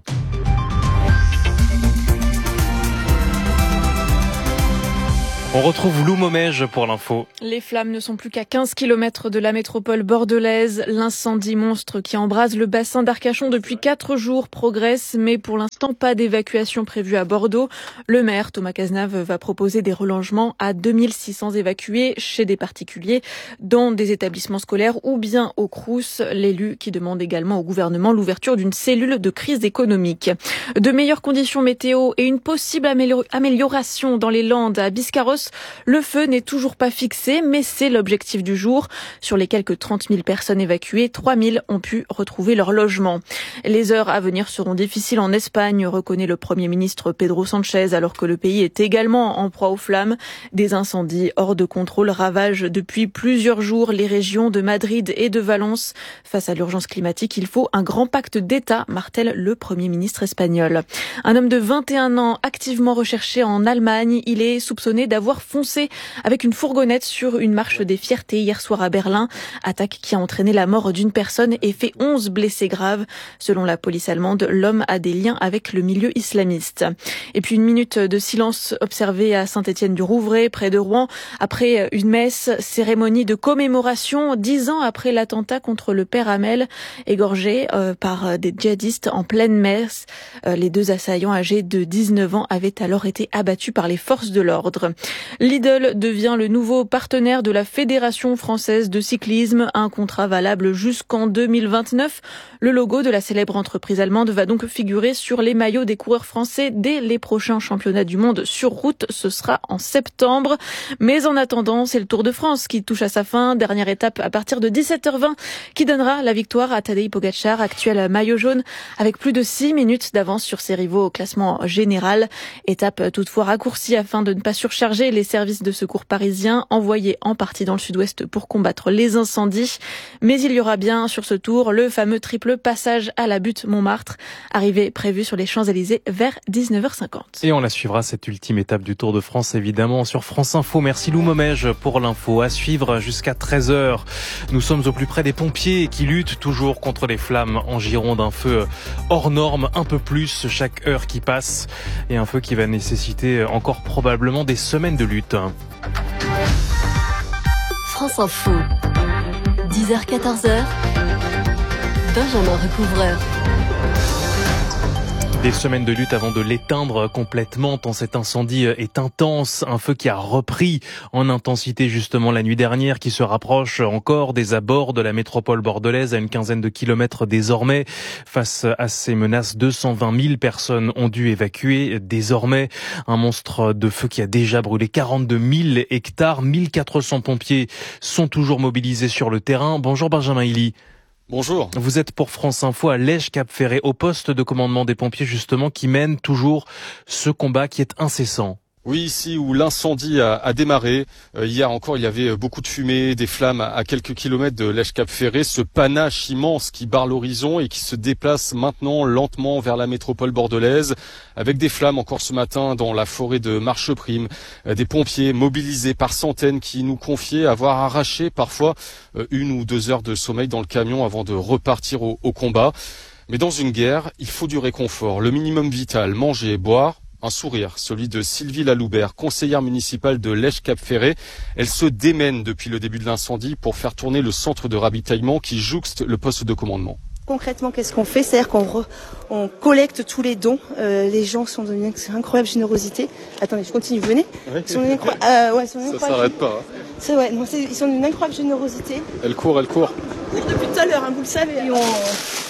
On retrouve Lou Momège pour l'info. Les flammes ne sont plus qu'à quinze kilomètres de la métropole bordelaise. L'incendie monstre qui embrase le bassin d'Arcachon depuis quatre jours progresse, mais pour l'instant pas d'évacuation prévue à Bordeaux. Le maire Thomas Cazenave va proposer des relogements à deux mille six cents évacués chez des particuliers, dans des établissements scolaires ou bien au Crous. L'élu qui demande également au gouvernement l'ouverture d'une cellule de crise économique. De meilleures conditions météo et une possible amélior- amélioration dans les Landes à Biscarrosse. Le feu n'est toujours pas fixé, mais c'est l'objectif du jour. Sur les quelques trente mille personnes évacuées, trois mille ont pu retrouver leur logement. Les heures à venir seront difficiles en Espagne, reconnaît le Premier ministre Pedro Sánchez, alors que le pays est également en proie aux flammes. Des incendies hors de contrôle ravagent depuis plusieurs jours les régions de Madrid et de Valence. Face à l'urgence climatique, il faut un grand pacte d'État, martèle le Premier ministre espagnol. Un homme de vingt et un ans, activement recherché en Allemagne, il est soupçonné d'avoir foncé avec une fourgonnette sur une marche des fiertés hier soir à Berlin. Attaque qui a entraîné la mort d'une personne et fait onze blessés graves. Selon la police allemande, l'homme a des liens avec le milieu islamiste. Et puis une minute de silence observée à Saint-Étienne-du-Rouvray, près de Rouen, après une messe, cérémonie de commémoration, dix ans après l'attentat contre le père Hamel, égorgé euh, par des djihadistes en pleine messe. Euh, les deux assaillants âgés de dix-neuf ans avaient alors été abattus par les forces de l'ordre. Lidl devient le nouveau partenaire de la Fédération française de cyclisme, un contrat valable jusqu'en deux mille vingt-neuf. Le logo de la célèbre entreprise allemande va donc figurer sur les maillots des coureurs français dès les prochains championnats du monde sur route. Ce sera en septembre. Mais en attendant, c'est le Tour de France qui touche à sa fin. Dernière étape à partir de dix-sept heures vingt qui donnera la victoire à Tadej Pogačar, actuel maillot jaune, avec plus de six minutes d'avance sur ses rivaux au classement général. Étape toutefois raccourcie afin de ne pas surcharger les services de secours parisiens envoyés en partie dans le sud-ouest pour combattre les incendies. Mais il y aura bien sur ce tour le fameux triple passage à la butte Montmartre, arrivée prévue sur les Champs-Élysées vers dix-neuf heures cinquante. Et on la suivra, cette ultime étape du Tour de France, évidemment, sur France Info. Merci Lou Momège pour l'info. À suivre jusqu'à treize heures. Nous sommes au plus près des pompiers qui luttent toujours contre les flammes en Gironde. Un feu hors norme, un peu plus chaque heure qui passe. Et un feu qui va nécessiter encore probablement des semaines de lutte. France Info, dix heures quatorze heures, Benjamin Recouvreur. Des semaines de lutte avant de l'éteindre complètement tant cet incendie est intense. Un feu qui a repris en intensité justement la nuit dernière, qui se rapproche encore des abords de la métropole bordelaise à une quinzaine de kilomètres désormais. Face à ces menaces, deux cent vingt mille personnes ont dû évacuer désormais. Un monstre de feu qui a déjà brûlé quarante-deux mille hectares. mille quatre cents pompiers sont toujours mobilisés sur le terrain. Bonjour Benjamin Hilly. Bonjour. Vous êtes pour France Info à Lège-Cap-Ferré, au poste de commandement des pompiers justement, qui mène toujours ce combat qui est incessant. Oui, ici où l'incendie a, a démarré. Euh, hier encore, il y avait beaucoup de fumée, des flammes à quelques kilomètres de Lège-Cap-Ferré. Ce panache immense qui barre l'horizon et qui se déplace maintenant lentement vers la métropole bordelaise, avec des flammes encore ce matin dans la forêt de Marcheprime. Euh, des pompiers mobilisés par centaines qui nous confiaient avoir arraché parfois euh, une ou deux heures de sommeil dans le camion avant de repartir au, au combat. Mais dans une guerre, il faut du réconfort, le minimum vital, manger, boire. Un sourire, celui de Sylvie Laloubert, conseillère municipale de Lège-Cap-Ferré. Elle se démène depuis le début de l'incendie pour faire tourner le centre de ravitaillement qui jouxte le poste de commandement. Concrètement, qu'est-ce qu'on fait? C'est-à-dire qu'on re, on collecte tous les dons. Euh, les gens sont d'une incroyable générosité. Attendez, je continue, venez. Oui. Ils sont d'une incro... euh, ouais, sont d'une Ça incroyable... s'arrête pas. Hein. C'est ouais, non, c'est... ils sont d'une incroyable générosité. Elle court, elle court. Depuis tout à l'heure, hein, vous le savez. Et on...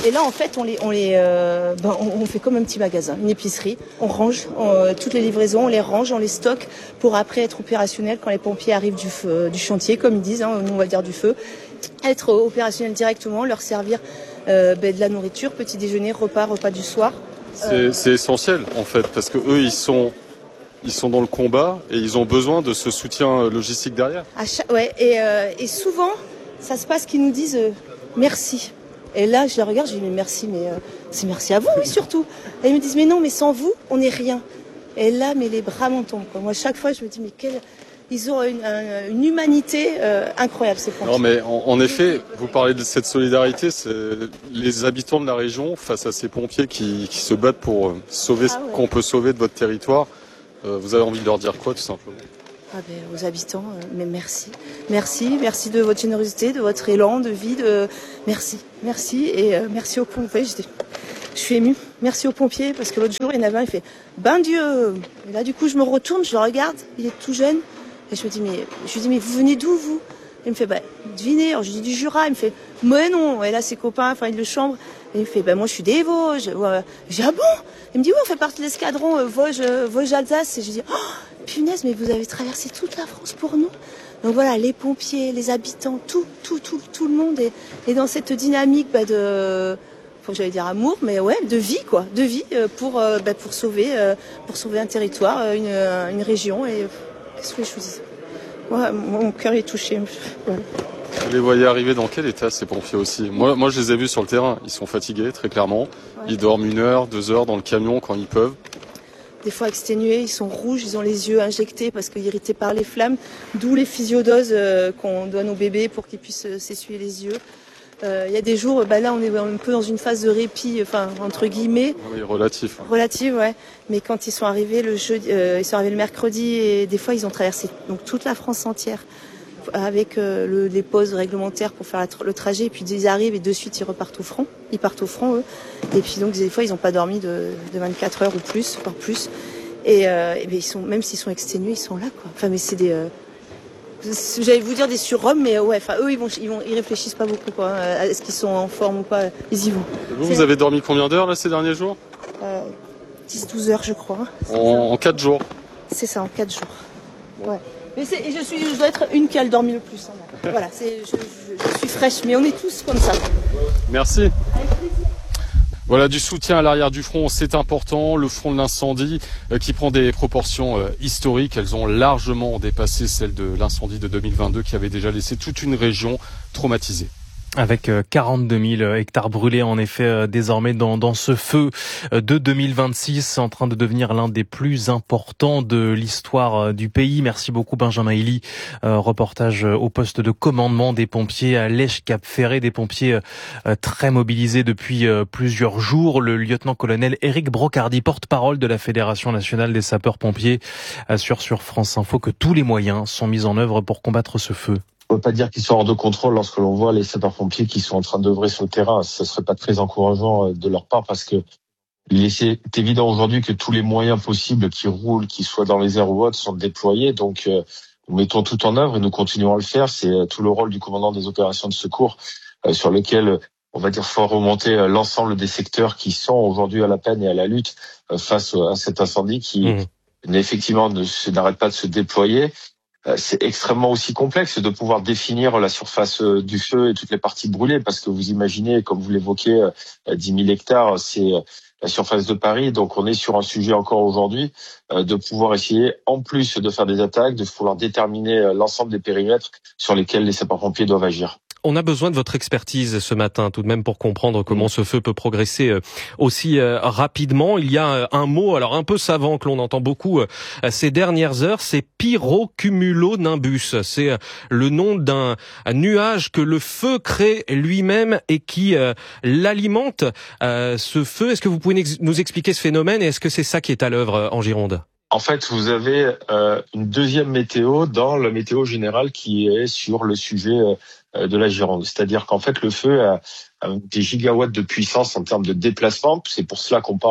Et là, en fait, on les, on les, euh, ben, on, on fait comme un petit magasin, une épicerie. On range on, toutes les livraisons, on les range, on les stocke pour après être opérationnel quand les pompiers arrivent du, feu, du chantier, comme ils disent, hein, nous on va dire du feu. Être opérationnel directement, leur servir euh, ben, de la nourriture, petit déjeuner, repas, repas du soir. C'est, euh, c'est essentiel en fait, parce que eux, ils sont, ils sont dans le combat et ils ont besoin de ce soutien logistique derrière. À chaque, ouais, et, euh, et souvent, ça se passe qu'ils nous disent euh, merci. Et là, je les regarde, je dis mais merci, mais euh, c'est merci à vous, oui, surtout. Et ils me disent mais non, mais sans vous, on n'est rien. Et là, mais les bras m'en tombent, quoi. Moi, chaque fois, je me dis mais quelle... ils ont une, un, une humanité euh, incroyable, ces pompiers. Non, mais en, en effet, vous parlez de cette solidarité, c'est les habitants de la région face à ces pompiers qui, qui se battent pour euh, sauver ah, ouais. ce qu'on peut sauver de votre territoire. Euh, vous avez envie de leur dire quoi, tout simplement? Ah ben, aux habitants, euh, mais merci. Merci, merci de votre générosité, de votre élan de vie. De... Merci, merci et euh, merci aux pompiers. Je suis émue. Merci aux pompiers parce que l'autre jour, il y en avait un, il fait « Ben Dieu !» Et là, du coup, je me retourne, je le regarde, il est tout jeune. Et je me dis, mais, je lui dis, mais vous venez d'où, vous? Il me fait, bah, devinez. Alors, je lui dis du Jura. Il me fait, mais non. Et là, ses copains, enfin, il le chambre. Et il me fait, bah, moi, je suis des Vosges. Ouais. J'ai dit, ah bon? Il me dit, oui, on fait partie de l'escadron euh, Vosges, euh, Vosges-Alsace. Et je lui dis, oh, punaise, mais vous avez traversé toute la France pour nous. Donc voilà, les pompiers, les habitants, tout, tout, tout, tout le monde est, est dans cette dynamique, bah, de, faut que j'allais dire amour, mais ouais, de vie, quoi, de vie, euh, pour, euh, bah, pour sauver, euh, pour sauver un territoire, une, une région. Et qu'est-ce que je vous dis? Ouais, mon cœur est touché. Ouais. Vous les voyez arriver dans quel état, ces pompiers aussi? Moi, moi, je les ai vus sur le terrain. Ils sont fatigués, très clairement. Ouais. Ils dorment une heure, deux heures dans le camion quand ils peuvent. Des fois exténués, ils sont rouges, ils ont les yeux injectés parce qu'irrités par les flammes. D'où les physiodoses euh, qu'on donne aux bébés pour qu'ils puissent euh, s'essuyer les yeux. Il euh, y a des jours, bah là on est un peu dans une phase de répit, enfin entre guillemets. Oui, relatif. Relative, ouais. Mais quand ils sont arrivés le jeudi, euh, ils sont arrivés le mercredi et des fois ils ont traversé donc toute la France entière avec euh, le, les pauses réglementaires pour faire la, le trajet. Et puis ils arrivent et de suite ils repartent au front. Ils partent au front eux. Et puis donc des fois ils n'ont pas dormi de, de vingt-quatre heures ou plus, voire plus. Et, euh, et ben, ils sont, même s'ils sont exténués, ils sont là, quoi. Enfin, mais c'est des euh, j'allais vous dire des surhommes, mais ouais, enfin eux ils vont, ils vont, ils réfléchissent pas beaucoup, quoi. Est-ce qu'ils sont en forme ou pas? Ils y vont. Vous, vous avez dormi combien d'heures là ces derniers jours? euh, dix douze heures, je crois. En, en quatre jours. C'est ça, en quatre jours. Ouais. Mais c'est, je suis, je dois être une qui a le dormi le plus. Hein, voilà, c'est, je, je, je suis fraîche, mais on est tous comme ça. Merci. Voilà, du soutien à l'arrière du front, c'est important. Le front de l'incendie euh, qui prend des proportions euh, historiques. Elles ont largement dépassé celles de l'incendie de deux mille vingt-deux qui avait déjà laissé toute une région traumatisée. Avec quarante-deux mille hectares brûlés, en effet, désormais dans, dans ce feu de deux mille vingt-six, en train de devenir l'un des plus importants de l'histoire du pays. Merci beaucoup Benjamin Elie. Euh, reportage au poste de commandement des pompiers à Lèche-Cap-Ferré, des pompiers euh, très mobilisés depuis euh, plusieurs jours. Le lieutenant-colonel Éric Brocardi, porte-parole de la Fédération nationale des sapeurs-pompiers, assure sur France Info que tous les moyens sont mis en œuvre pour combattre ce feu. On ne peut pas dire qu'ils sont hors de contrôle lorsque l'on voit les sapeurs-pompiers qui sont en train d'œuvrer sur le terrain. Ce ne serait pas très encourageant de leur part parce que il est évident aujourd'hui que tous les moyens possibles qui roulent, qu'ils soient dans les airs ou autres, sont déployés. Donc, euh, nous mettons tout en œuvre et nous continuons à le faire. C'est tout le rôle du commandant des opérations de secours euh, sur lequel, on va dire, faut remonter l'ensemble des secteurs qui sont aujourd'hui à la peine et à la lutte euh, face à cet incendie qui, mmh. effectivement, ne n'arrête pas de se déployer. C'est extrêmement aussi complexe de pouvoir définir la surface du feu et toutes les parties brûlées parce que vous imaginez, comme vous l'évoquez, dix mille hectares, c'est la surface de Paris. Donc on est sur un sujet encore aujourd'hui de pouvoir essayer, en plus de faire des attaques, de pouvoir déterminer l'ensemble des périmètres sur lesquels les sapeurs-pompiers doivent agir. On a besoin de votre expertise ce matin, tout de même, pour comprendre comment ce feu peut progresser aussi rapidement. Il y a un mot, alors un peu savant, que l'on entend beaucoup ces dernières heures, c'est pyrocumulonimbus. C'est le nom d'un nuage que le feu crée lui-même et qui l'alimente. Ce feu, est-ce que vous pouvez nous expliquer ce phénomène et est-ce que c'est ça qui est à l'œuvre en Gironde ? En fait, vous avez euh, une deuxième météo dans la météo générale qui est sur le sujet euh, de la Gironde. C'est-à-dire qu'en fait, le feu a, a des gigawatts de puissance en termes de déplacement. C'est pour cela qu'on parle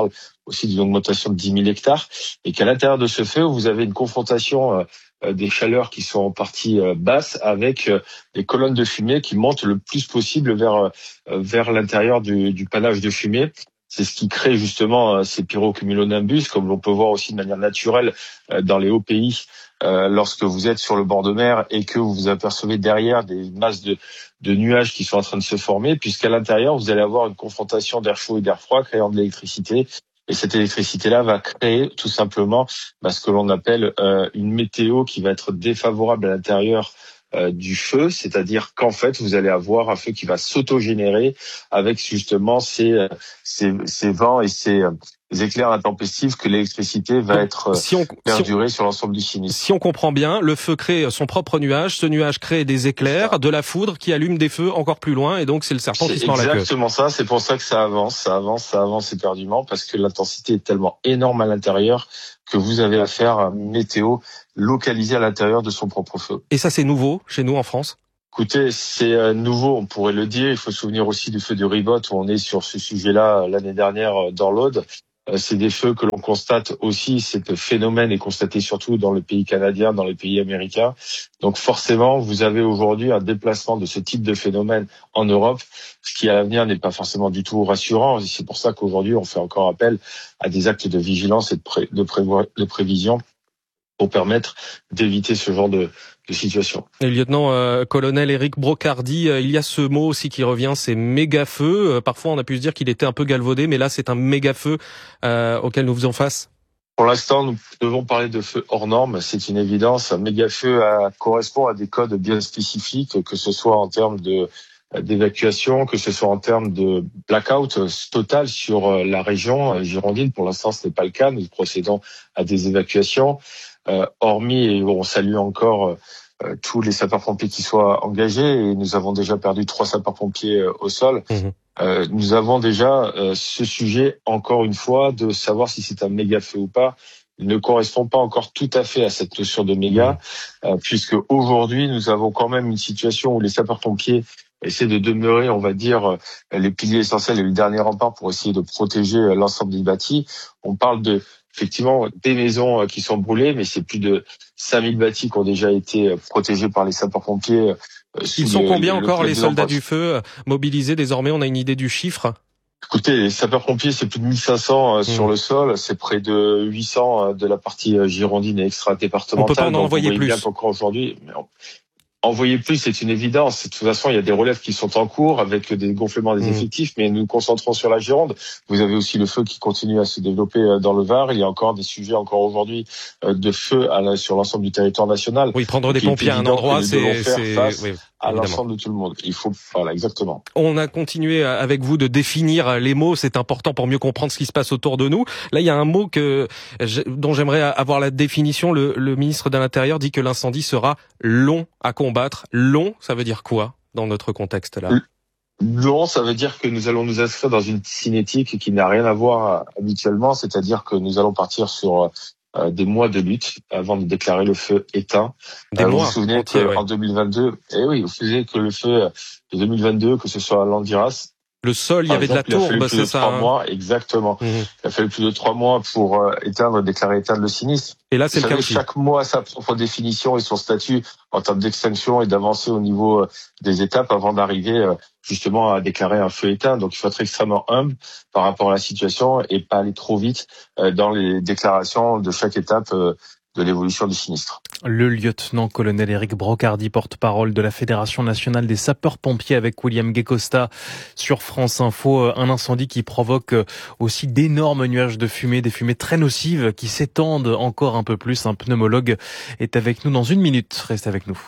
aussi d'une augmentation de dix mille hectares, et qu'à l'intérieur de ce feu, vous avez une confrontation euh, des chaleurs qui sont en partie euh, basses avec euh, des colonnes de fumée qui montent le plus possible vers euh, vers l'intérieur du, du panache de fumée. C'est ce qui crée justement euh, ces pyrocumulonimbus, comme l'on peut voir aussi de manière naturelle euh, dans les hauts pays, euh, lorsque vous êtes sur le bord de mer et que vous apercevez derrière des masses de, de nuages qui sont en train de se former, puisqu'à l'intérieur, vous allez avoir une confrontation d'air chaud et d'air froid créant de l'électricité. Et cette électricité-là va créer tout simplement bah, ce que l'on appelle euh, une météo qui va être défavorable à l'intérieur euh, du feu, c'est-à-dire qu'en fait, vous allez avoir un feu qui va s'autogénérer avec justement ces, ces, ces vents et ces euh, éclairs intempestifs que l'électricité va être si on, perdurée si on, sur l'ensemble du sinistre. Si on comprend bien, le feu crée son propre nuage, ce nuage crée des éclairs, de la foudre qui allume des feux encore plus loin, et donc c'est le serpent qui se mord la queue. C'est exactement ça, c'est pour ça que ça avance, ça avance, ça avance éperdument, parce que l'intensité est tellement énorme à l'intérieur que vous avez affaire à une météo localisée à l'intérieur de son propre feu. Et ça, c'est nouveau chez nous en France ? Écoutez, c'est nouveau, on pourrait le dire. Il faut se souvenir aussi du feu de Ribot, où on est sur ce sujet-là l'année dernière dans l'Aude. C'est des feux que l'on constate aussi, ce phénomène est constaté surtout dans le pays canadien, dans les pays américains. Donc forcément, vous avez aujourd'hui un déplacement de ce type de phénomène en Europe, ce qui à l'avenir n'est pas forcément du tout rassurant. Et c'est pour ça qu'aujourd'hui, on fait encore appel à des actes de vigilance et de, pré- de, prévo- de prévision pour permettre d'éviter ce genre de, de situation. Et lieutenant euh, colonel Éric Brocardi, euh, il y a ce mot aussi qui revient, c'est méga-feu. Euh, parfois, on a pu se dire qu'il était un peu galvaudé, mais là, c'est un méga-feu euh, auquel nous faisons face. Pour l'instant, nous devons parler de feu hors norme, c'est une évidence. Un méga-feu à, correspond à des codes bien spécifiques, que ce soit en termes de d'évacuation, que ce soit en termes de blackout total sur la région girondine. Pour l'instant, ce n'est pas le cas. Nous procédons à des évacuations. Euh, hormis, et on salue encore euh, tous les sapeurs-pompiers qui soient engagés, et nous avons déjà perdu trois sapeurs-pompiers euh, au sol. Mmh. Euh, nous avons déjà euh, ce sujet, encore une fois, de savoir si c'est un méga-feu ou pas. Il ne correspond pas encore tout à fait à cette notion de méga, euh, puisque aujourd'hui, nous avons quand même une situation où les sapeurs-pompiers essaient de demeurer, on va dire, les piliers essentiels et les derniers remparts pour essayer de protéger l'ensemble des bâtis. On parle de effectivement des maisons qui sont brûlées, mais c'est plus de cinq mille bâtis qui ont déjà été protégés par les sapeurs-pompiers. Ils sont le, combien le, encore le les soldats du feu mobilisés désormais? On a une idée du chiffre? Écoutez, les sapeurs-pompiers, c'est plus de mille cinq cents mmh. sur le sol, c'est près de huit cents de la partie girondine et extra-départementale. On peut pas en envoyer plus. Bien qu'encore aujourd'hui, mais on... envoyer plus, c'est une évidence. De toute façon, il y a des relèves qui sont en cours avec des gonflements des mmh. effectifs, mais nous nous concentrons sur la Gironde. Vous avez aussi le feu qui continue à se développer dans le Var. Il y a encore des sujets encore aujourd'hui de feu à la, sur l'ensemble du territoire national. Oui, prendre des pompiers à un endroit, c'est, c'est... Oui, à l'ensemble de tout le monde. Il faut, voilà, exactement. On a continué avec vous de définir les mots. C'est important pour mieux comprendre ce qui se passe autour de nous. Là, il y a un mot que, dont j'aimerais avoir la définition. Le, le ministre de l'Intérieur dit que l'incendie sera long à combattre. Long, ça veut dire quoi dans notre contexte là? Long, ça veut dire que nous allons nous inscrire dans une cinétique qui n'a rien à voir habituellement, c'est-à-dire que nous allons partir sur Euh, des mois de lutte avant de déclarer le feu éteint. Des euh, mois vous vous souvenez entiers, qu'en ouais. deux mille vingt-deux, eh oui, vous vous souvenez que le feu de deux mille vingt-deux, que ce soit à Landiras, le sol, il y avait exemple, de la tourbe, c'est ça. Trois hein. mois, exactement. Mmh. Il a fallu plus de trois mois pour euh, éteindre, déclarer éteindre le sinistre. Et là, c'est Vous le savez, cas. Chaque mois a sa propre définition et son statut en termes d'extinction et d'avancer au niveau euh, des étapes avant d'arriver euh, justement à déclarer un feu éteint. Donc, il faut être extrêmement humble par rapport à la situation et pas aller trop vite euh, dans les déclarations de chaque étape euh, de l'évolution du sinistre. Le lieutenant-colonel Éric Brocardi, porte-parole de la Fédération nationale des sapeurs-pompiers, avec William Guécosta sur France Info. Un incendie qui provoque aussi d'énormes nuages de fumée, des fumées très nocives qui s'étendent encore un peu plus. Un pneumologue est avec nous dans une minute. Reste avec nous.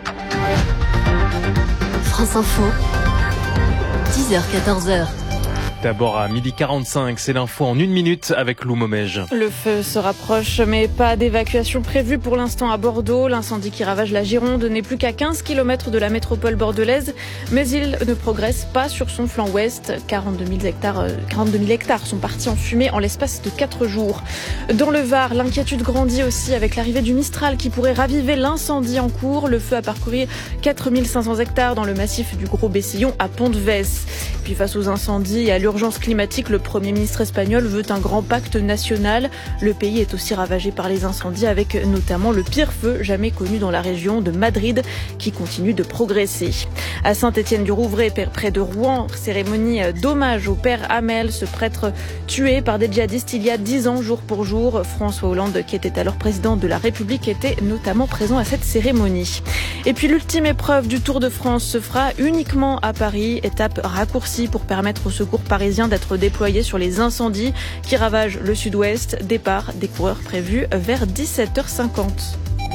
France Info, dix heures quatorze heures. D'abord à midi quarante-cinq, c'est l'info en une minute avec Lou Momège. Le feu se rapproche, mais pas d'évacuation prévue pour l'instant à Bordeaux. L'incendie qui ravage la Gironde n'est plus qu'à quinze kilomètres de la métropole bordelaise, mais il ne progresse pas sur son flanc ouest. quarante-deux mille hectares, quarante-deux mille hectares sont partis en fumée en l'espace de quatre jours. Dans le Var, l'inquiétude grandit aussi avec l'arrivée du Mistral qui pourrait raviver l'incendie en cours. Le feu a parcouru quatre mille cinq cents hectares dans le massif du Gros Bessillon à Pont-de-Vesse. Puis face aux incendies et à l'urgence l'urgence climatique, le Premier ministre espagnol veut un grand pacte national. Le pays est aussi ravagé par les incendies, avec notamment le pire feu jamais connu dans la région de Madrid, qui continue de progresser. À Saint-Étienne-du-Rouvray, près de Rouen, cérémonie d'hommage au père Hamel, ce prêtre tué par des djihadistes il y a dix ans, jour pour jour. François Hollande, qui était alors président de la République, était notamment présent à cette cérémonie. Et puis l'ultime épreuve du Tour de France se fera uniquement à Paris, étape raccourcie pour permettre aux secours parisiens d'être déployés sur les incendies qui ravagent le sud-ouest. Départ des coureurs prévu vers dix-sept heures cinquante.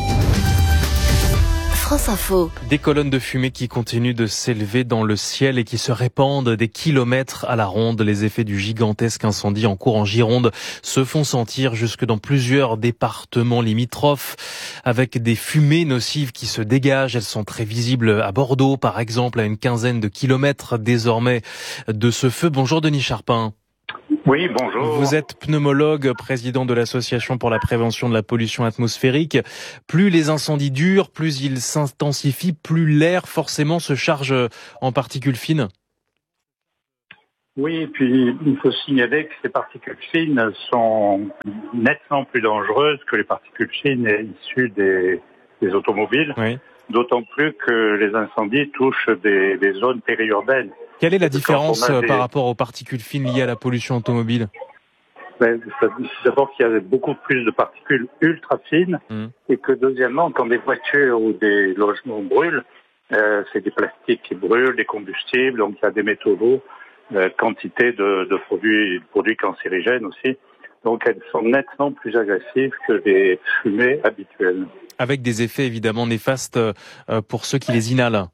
France Info. Des colonnes de fumée qui continuent de s'élever dans le ciel et qui se répandent des kilomètres à la ronde. Les effets du gigantesque incendie en cours en Gironde se font sentir jusque dans plusieurs départements limitrophes, avec des fumées nocives qui se dégagent. Elles sont très visibles à Bordeaux, par exemple, à une quinzaine de kilomètres désormais de ce feu. Bonjour Denis Charpin. Oui, bonjour. Vous êtes pneumologue, président de l'Association pour la prévention de la pollution atmosphérique. Plus les incendies durent, plus ils s'intensifient, plus l'air forcément se charge en particules fines. Oui, et puis il faut signaler que ces particules fines sont nettement plus dangereuses que les particules fines issues des, des automobiles. Oui. D'autant plus que les incendies touchent des, des zones périurbaines. Quelle est la différence des... par rapport aux particules fines liées à la pollution automobile? Ben, d'abord qu'il y a beaucoup plus de particules ultra fines mmh. et que deuxièmement, quand des voitures ou des logements brûlent, euh, c'est des plastiques qui brûlent, des combustibles, donc il y a des métaux lourds, euh, quantité de, de produits, de produits cancérigènes aussi. Donc elles sont nettement plus agressives que les fumées habituelles. Avec des effets évidemment néfastes pour ceux qui les inhalent.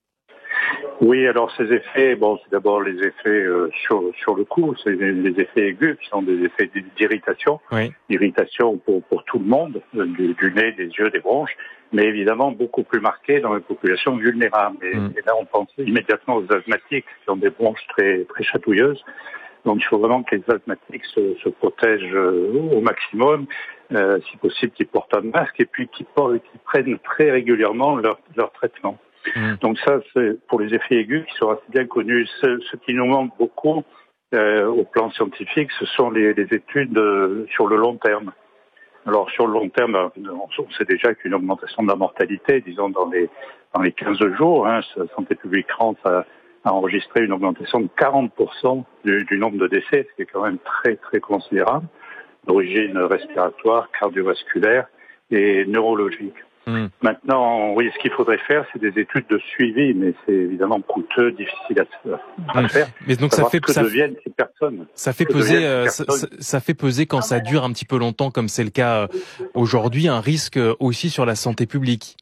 Oui, alors ces effets, bon, c'est d'abord les effets euh, sur sur le cou, c'est les, les effets aigus qui sont des effets d'irritation, oui. Irritation pour pour tout le monde, du, du nez, des yeux, des bronches, mais évidemment beaucoup plus marqués dans les populations vulnérables. Et, mm. et là, on pense immédiatement aux asthmatiques qui ont des bronches très très chatouilleuses. Donc, il faut vraiment que les asthmatiques se, se protègent euh, au maximum, euh, si possible, qu'ils portent un masque et puis qu'ils qu'ils prennent très régulièrement leur leur traitement. Mmh. Donc ça, c'est pour les effets aigus qui sont assez bien connus. Ce, ce qui nous manque beaucoup euh, au plan scientifique, ce sont les, les études euh, sur le long terme. Alors sur le long terme, on sait déjà qu'une augmentation de la mortalité, disons dans les dans les quinze jours, hein, Santé publique France a, a enregistré une augmentation de quarante pour cent du, du nombre de décès, ce qui est quand même très très considérable, d'origine respiratoire, cardiovasculaire et neurologique. Mmh. Maintenant, oui, ce qu'il faudrait faire, c'est des études de suivi, mais c'est évidemment coûteux, difficile à, à faire. Mais donc ça fait que ça deviennent ces personnes. Ça fait peser, euh, ça, ça fait peser quand ça dure un petit peu longtemps, comme c'est le cas euh, aujourd'hui, un risque aussi sur la santé publique.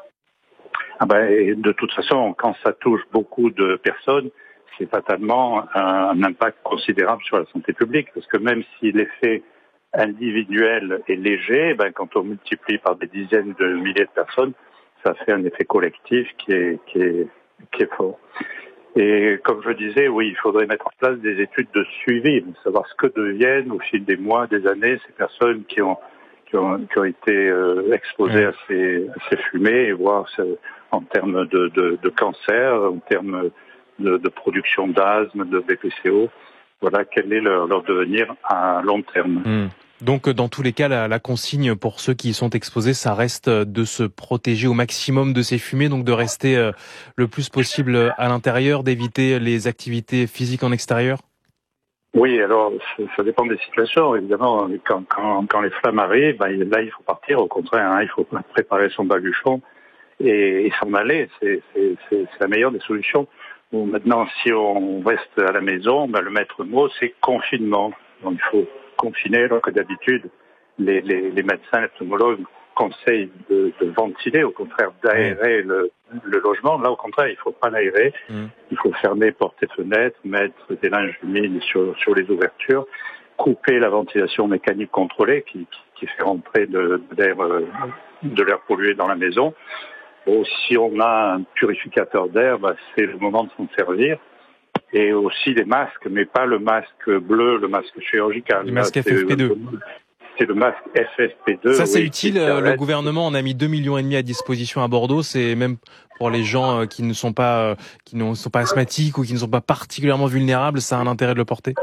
Ah ben, et de toute façon, quand ça touche beaucoup de personnes, c'est fatalement un, un impact considérable sur la santé publique, parce que même si l'effet individuel et léger, ben, quand on multiplie par des dizaines de milliers de personnes, ça fait un effet collectif qui est, qui est, qui est fort. Et comme je disais, oui, il faudrait mettre en place des études de suivi, savoir ce que deviennent au fil des mois, des années, ces personnes qui ont, qui ont, qui ont été euh, exposées à ces, à ces fumées et voir ce, en termes de, de, de cancer, en termes de, de production d'asthme, de B P C O. Voilà, quel est leur, leur devenir à long terme. Mmh. Donc, dans tous les cas, la, la consigne pour ceux qui y sont exposés, ça reste de se protéger au maximum de ces fumées, donc de rester euh, le plus possible à l'intérieur, d'éviter les activités physiques en extérieur. Oui, alors ça dépend des situations. Évidemment, quand, quand, quand les flammes arrivent, ben, là, il faut partir. Au contraire, hein, il faut préparer son baluchon et, et s'en aller. C'est, c'est, c'est, c'est la meilleure des solutions. Bon, maintenant, si on reste à la maison, ben, le maître mot, c'est confinement. Donc, il faut confiner, alors que d'habitude, les, les, les médecins, les pneumologues conseillent de, de ventiler, au contraire d'aérer le, le logement. Là, au contraire, il ne faut pas l'aérer. Mmh. Il faut fermer portes et fenêtres, mettre des linges humides sur, sur les ouvertures, couper la ventilation mécanique contrôlée qui, qui, qui fait rentrer de, de l'air, de l'air pollué dans la maison. Bon, si on a un purificateur d'air, bah, c'est le moment de s'en servir. Et aussi des masques, mais pas le masque bleu, le masque chirurgical. Le masque F F P deux. C'est le masque F F P deux. Ça, c'est oui, utile. Le gouvernement en a mis deux millions et demi à disposition à Bordeaux. C'est même pour les gens qui ne sont pas qui ne sont pas asthmatiques ou qui ne sont pas particulièrement vulnérables, ça a un intérêt de le porter?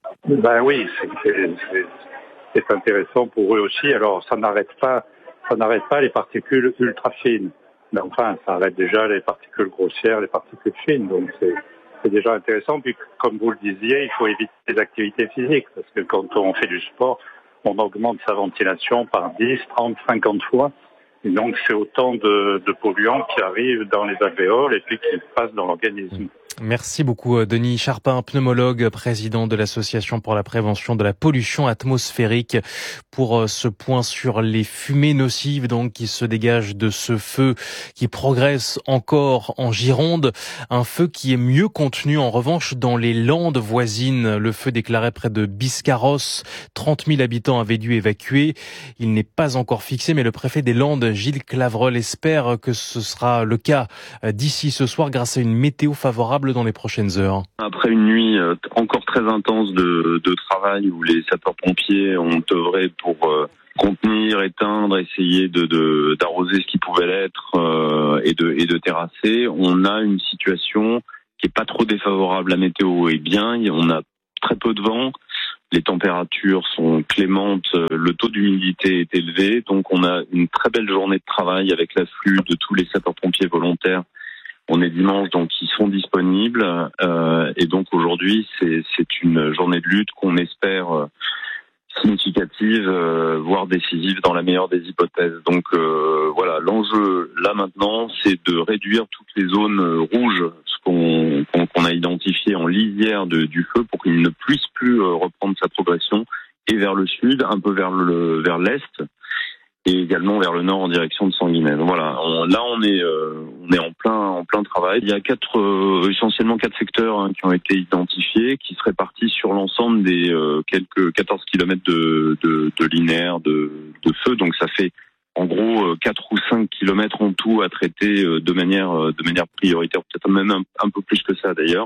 Ben oui, c'est, c'est, c'est intéressant pour eux aussi. Alors ça n'arrête pas, ça n'arrête pas les particules ultra fines. Mais enfin, ça arrête déjà les particules grossières, les particules fines. Donc c'est, c'est déjà intéressant. Puis comme vous le disiez, il faut éviter les activités physiques parce que quand on fait du sport, on augmente sa ventilation par dix, trente, cinquante fois. Et donc c'est autant de, de polluants qui arrivent dans les alvéoles et puis qui passent dans l'organisme. Merci beaucoup Denis Charpin, pneumologue, président de l'Association pour la prévention de la pollution atmosphérique, pour ce point sur les fumées nocives donc qui se dégagent de ce feu qui progresse encore en Gironde. Un feu qui est mieux contenu en revanche dans les Landes voisines. Le feu déclaré près de Biscarrosse. trente mille habitants avaient dû évacuer. Il n'est pas encore fixé, mais le préfet des Landes, Gilles Clavreul, espère que ce sera le cas d'ici ce soir grâce à une météo favorable dans les prochaines heures. Après une nuit encore très intense de, de travail où les sapeurs-pompiers ont œuvré pour euh, contenir, éteindre, essayer de, de d'arroser ce qui pouvait l'être euh, et de et de terrasser, on a une situation qui est pas trop défavorable. La météo est bien, on a très peu de vent, les températures sont clémentes, le taux d'humidité est élevé, donc on a une très belle journée de travail avec l'afflux de tous les sapeurs-pompiers volontaires. On est dimanche, donc ils sont disponibles euh, et donc aujourd'hui c'est, c'est une journée de lutte qu'on espère euh, significative, euh, voire décisive dans la meilleure des hypothèses. Donc euh, voilà, l'enjeu là maintenant, c'est de réduire toutes les zones rouges ce qu'on, qu'on, qu'on a identifiées en lisière de, du feu pour qu'il ne puisse plus euh, reprendre sa progression et vers le sud, un peu vers le vers l'est. Et également vers le nord en direction de Sanguinay. Donc voilà, on, là on est euh, on est en plein en plein travail. Il y a quatre euh, essentiellement quatre secteurs hein, qui ont été identifiés, qui se répartissent sur l'ensemble des euh, quelques quatorze kilomètres de, de de linéaire de de feu. Donc ça fait en gros quatre ou cinq kilomètres en tout à traiter euh, de manière euh, de manière prioritaire, peut-être même un, un peu plus que ça d'ailleurs.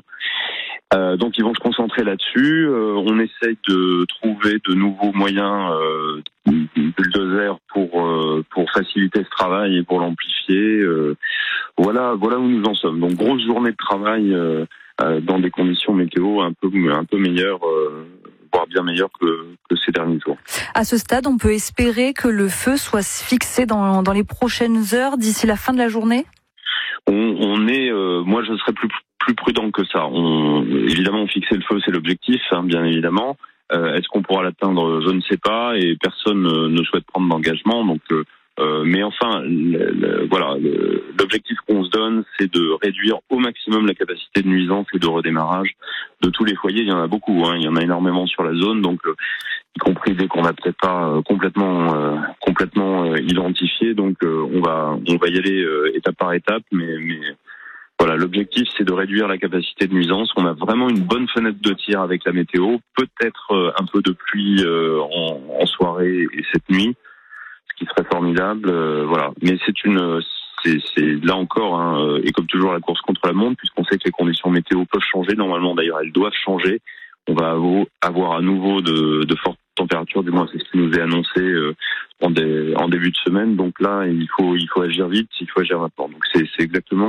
Euh, donc ils vont se concentrer là-dessus. Euh, on essaye de trouver de nouveaux moyens euh, bulldozer pour euh, pour faciliter ce travail et pour l'amplifier. Euh, voilà voilà où nous en sommes. Donc grosse journée de travail euh, euh, dans des conditions météo un peu un peu meilleures, euh, voire bien meilleures que, que ces derniers jours. À ce stade, on peut espérer que le feu soit fixé dans dans les prochaines heures d'ici la fin de la journée. On, on est, euh, moi je serais plus plus prudent que ça. On, évidemment, fixer le feu, c'est l'objectif, hein, bien évidemment. Euh, est-ce qu'on pourra l'atteindre? Je ne sais pas, et personne euh, ne souhaite prendre d'engagement. Donc, euh, euh, mais enfin, le, le, voilà, le, l'objectif qu'on se donne, c'est de réduire au maximum la capacité de nuisance et de redémarrage de tous les foyers. Il y en a beaucoup, hein, il y en a énormément sur la zone, donc euh, y compris dès qu'on n'a peut-être pas euh, complètement euh, complètement euh, identifié. Donc, euh, on va on va y aller euh, étape par étape, mais mais voilà, l'objectif c'est de réduire la capacité de nuisance. On a vraiment une bonne fenêtre de tir avec la météo, peut-être euh, un peu de pluie euh, en, en soirée et cette nuit, ce qui serait formidable. Euh, voilà, mais c'est une, c'est, c'est là encore, hein, et comme toujours la course contre la montre, puisqu'on sait que les conditions météo peuvent changer. Normalement, d'ailleurs, elles doivent changer. On va avoir à nouveau de, de fortes températures, du moins c'est ce qui nous est annoncé euh, en, des, en début de semaine. Donc là, il faut, il faut agir vite, il faut agir maintenant. Donc c'est, c'est exactement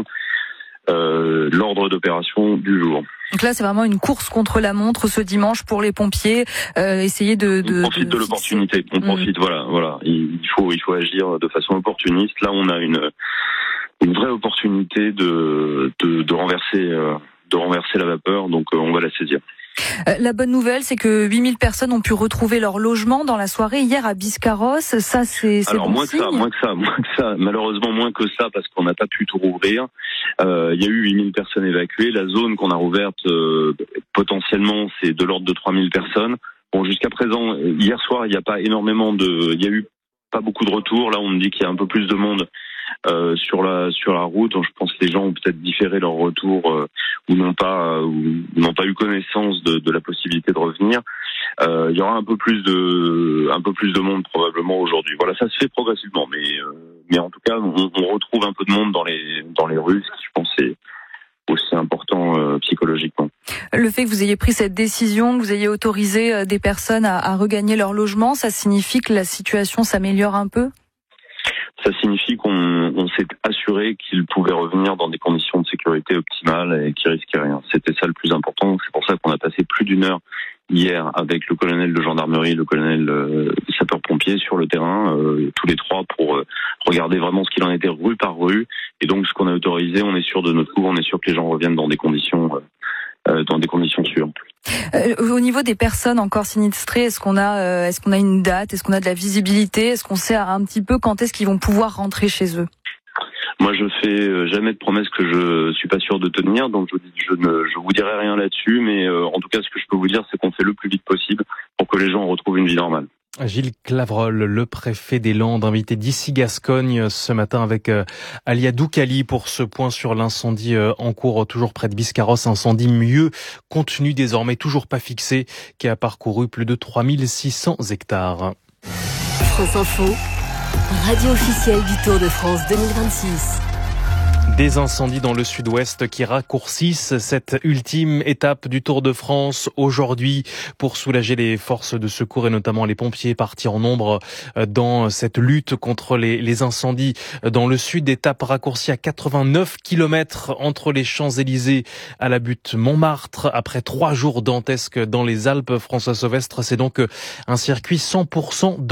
Euh, l'ordre d'opération du jour. Donc là, c'est vraiment une course contre la montre ce dimanche pour les pompiers. Euh, essayer de, de, on profite de, de l'opportunité. On mmh. profite, voilà, voilà. Il faut, il faut agir de façon opportuniste. Là, on a une, une vraie opportunité de, de, de renverser, euh, de renverser la vapeur. Donc, euh, on va la saisir. La bonne nouvelle, c'est que huit mille personnes ont pu retrouver leur logement dans la soirée hier à Biscarrosse. Ça, c'est, c'est Alors bon moins signe. que ça, moins que ça, moins que ça. Malheureusement moins que ça parce qu'on n'a pas pu tout rouvrir. Euh, il y a eu huit mille personnes évacuées. La zone qu'on a rouverte euh, potentiellement, c'est de l'ordre de trois mille personnes. Bon, jusqu'à présent, hier soir, il n'y a pas énormément de, il y a eu pas beaucoup de retours. Là, on me dit qu'il y a un peu plus de monde euh, sur la sur la route. Donc, je pense que les gens ont peut-être différé leur retour euh, ou n'ont pas ou n'ont pas eu connaissance de, de la possibilité de revenir. Euh, il y aura un peu plus de un peu plus de monde probablement aujourd'hui. Voilà, ça se fait progressivement, mais euh, mais en tout cas, on, on retrouve un peu de monde dans les dans les rues, ce qui je pense est aussi important euh, psychologiquement. Le fait que vous ayez pris cette décision, que vous ayez autorisé des personnes à, à regagner leur logement, ça signifie que la situation s'améliore un peu ? Ça signifie qu'on on s'est assuré qu'ils pouvaient revenir dans des conditions de sécurité optimales et qu'ils risquaient rien. C'était ça le plus important. C'est pour ça qu'on a passé plus d'une heure hier avec le colonel de gendarmerie et le colonel euh, sapeur-pompier sur le terrain, euh, tous les trois, pour euh, regarder vraiment ce qu'il en était rue par rue. Et donc, ce qu'on a autorisé, on est sûr de notre coup, on est sûr que les gens reviennent dans des conditions, euh, dans des conditions sûres. Euh, au niveau des personnes encore sinistrées, est-ce qu'on a, euh, est-ce qu'on a une date, est-ce qu'on a de la visibilité, est-ce qu'on sait un petit peu quand est-ce qu'ils vont pouvoir rentrer chez eux? Moi, je fais jamais de promesses que je suis pas sûr de tenir, donc je, je ne, je vous dirai rien là-dessus, mais euh, en tout cas, ce que je peux vous dire, c'est qu'on fait le plus vite possible pour que les gens retrouvent une vie normale. Gilles Clavreul, le préfet des Landes, invité d'ici Gascogne ce matin avec euh, Alia Doukali pour ce point sur l'incendie euh, en cours toujours près de Biscarrosse, incendie mieux contenu désormais, toujours pas fixé, qui a parcouru plus de trois mille six cents hectares. France Info, radio officielle du Tour de France deux mille vingt-six. Des incendies dans le sud-ouest qui raccourcissent cette ultime étape du Tour de France aujourd'hui pour soulager les forces de secours et notamment les pompiers partis en nombre dans cette lutte contre les, les incendies dans le sud. Étape raccourcie à quatre-vingt-neuf kilomètres entre les Champs-Élysées à la butte Montmartre. Après trois jours dantesques dans les Alpes, François Sauvestre, c'est donc un circuit cent pour cent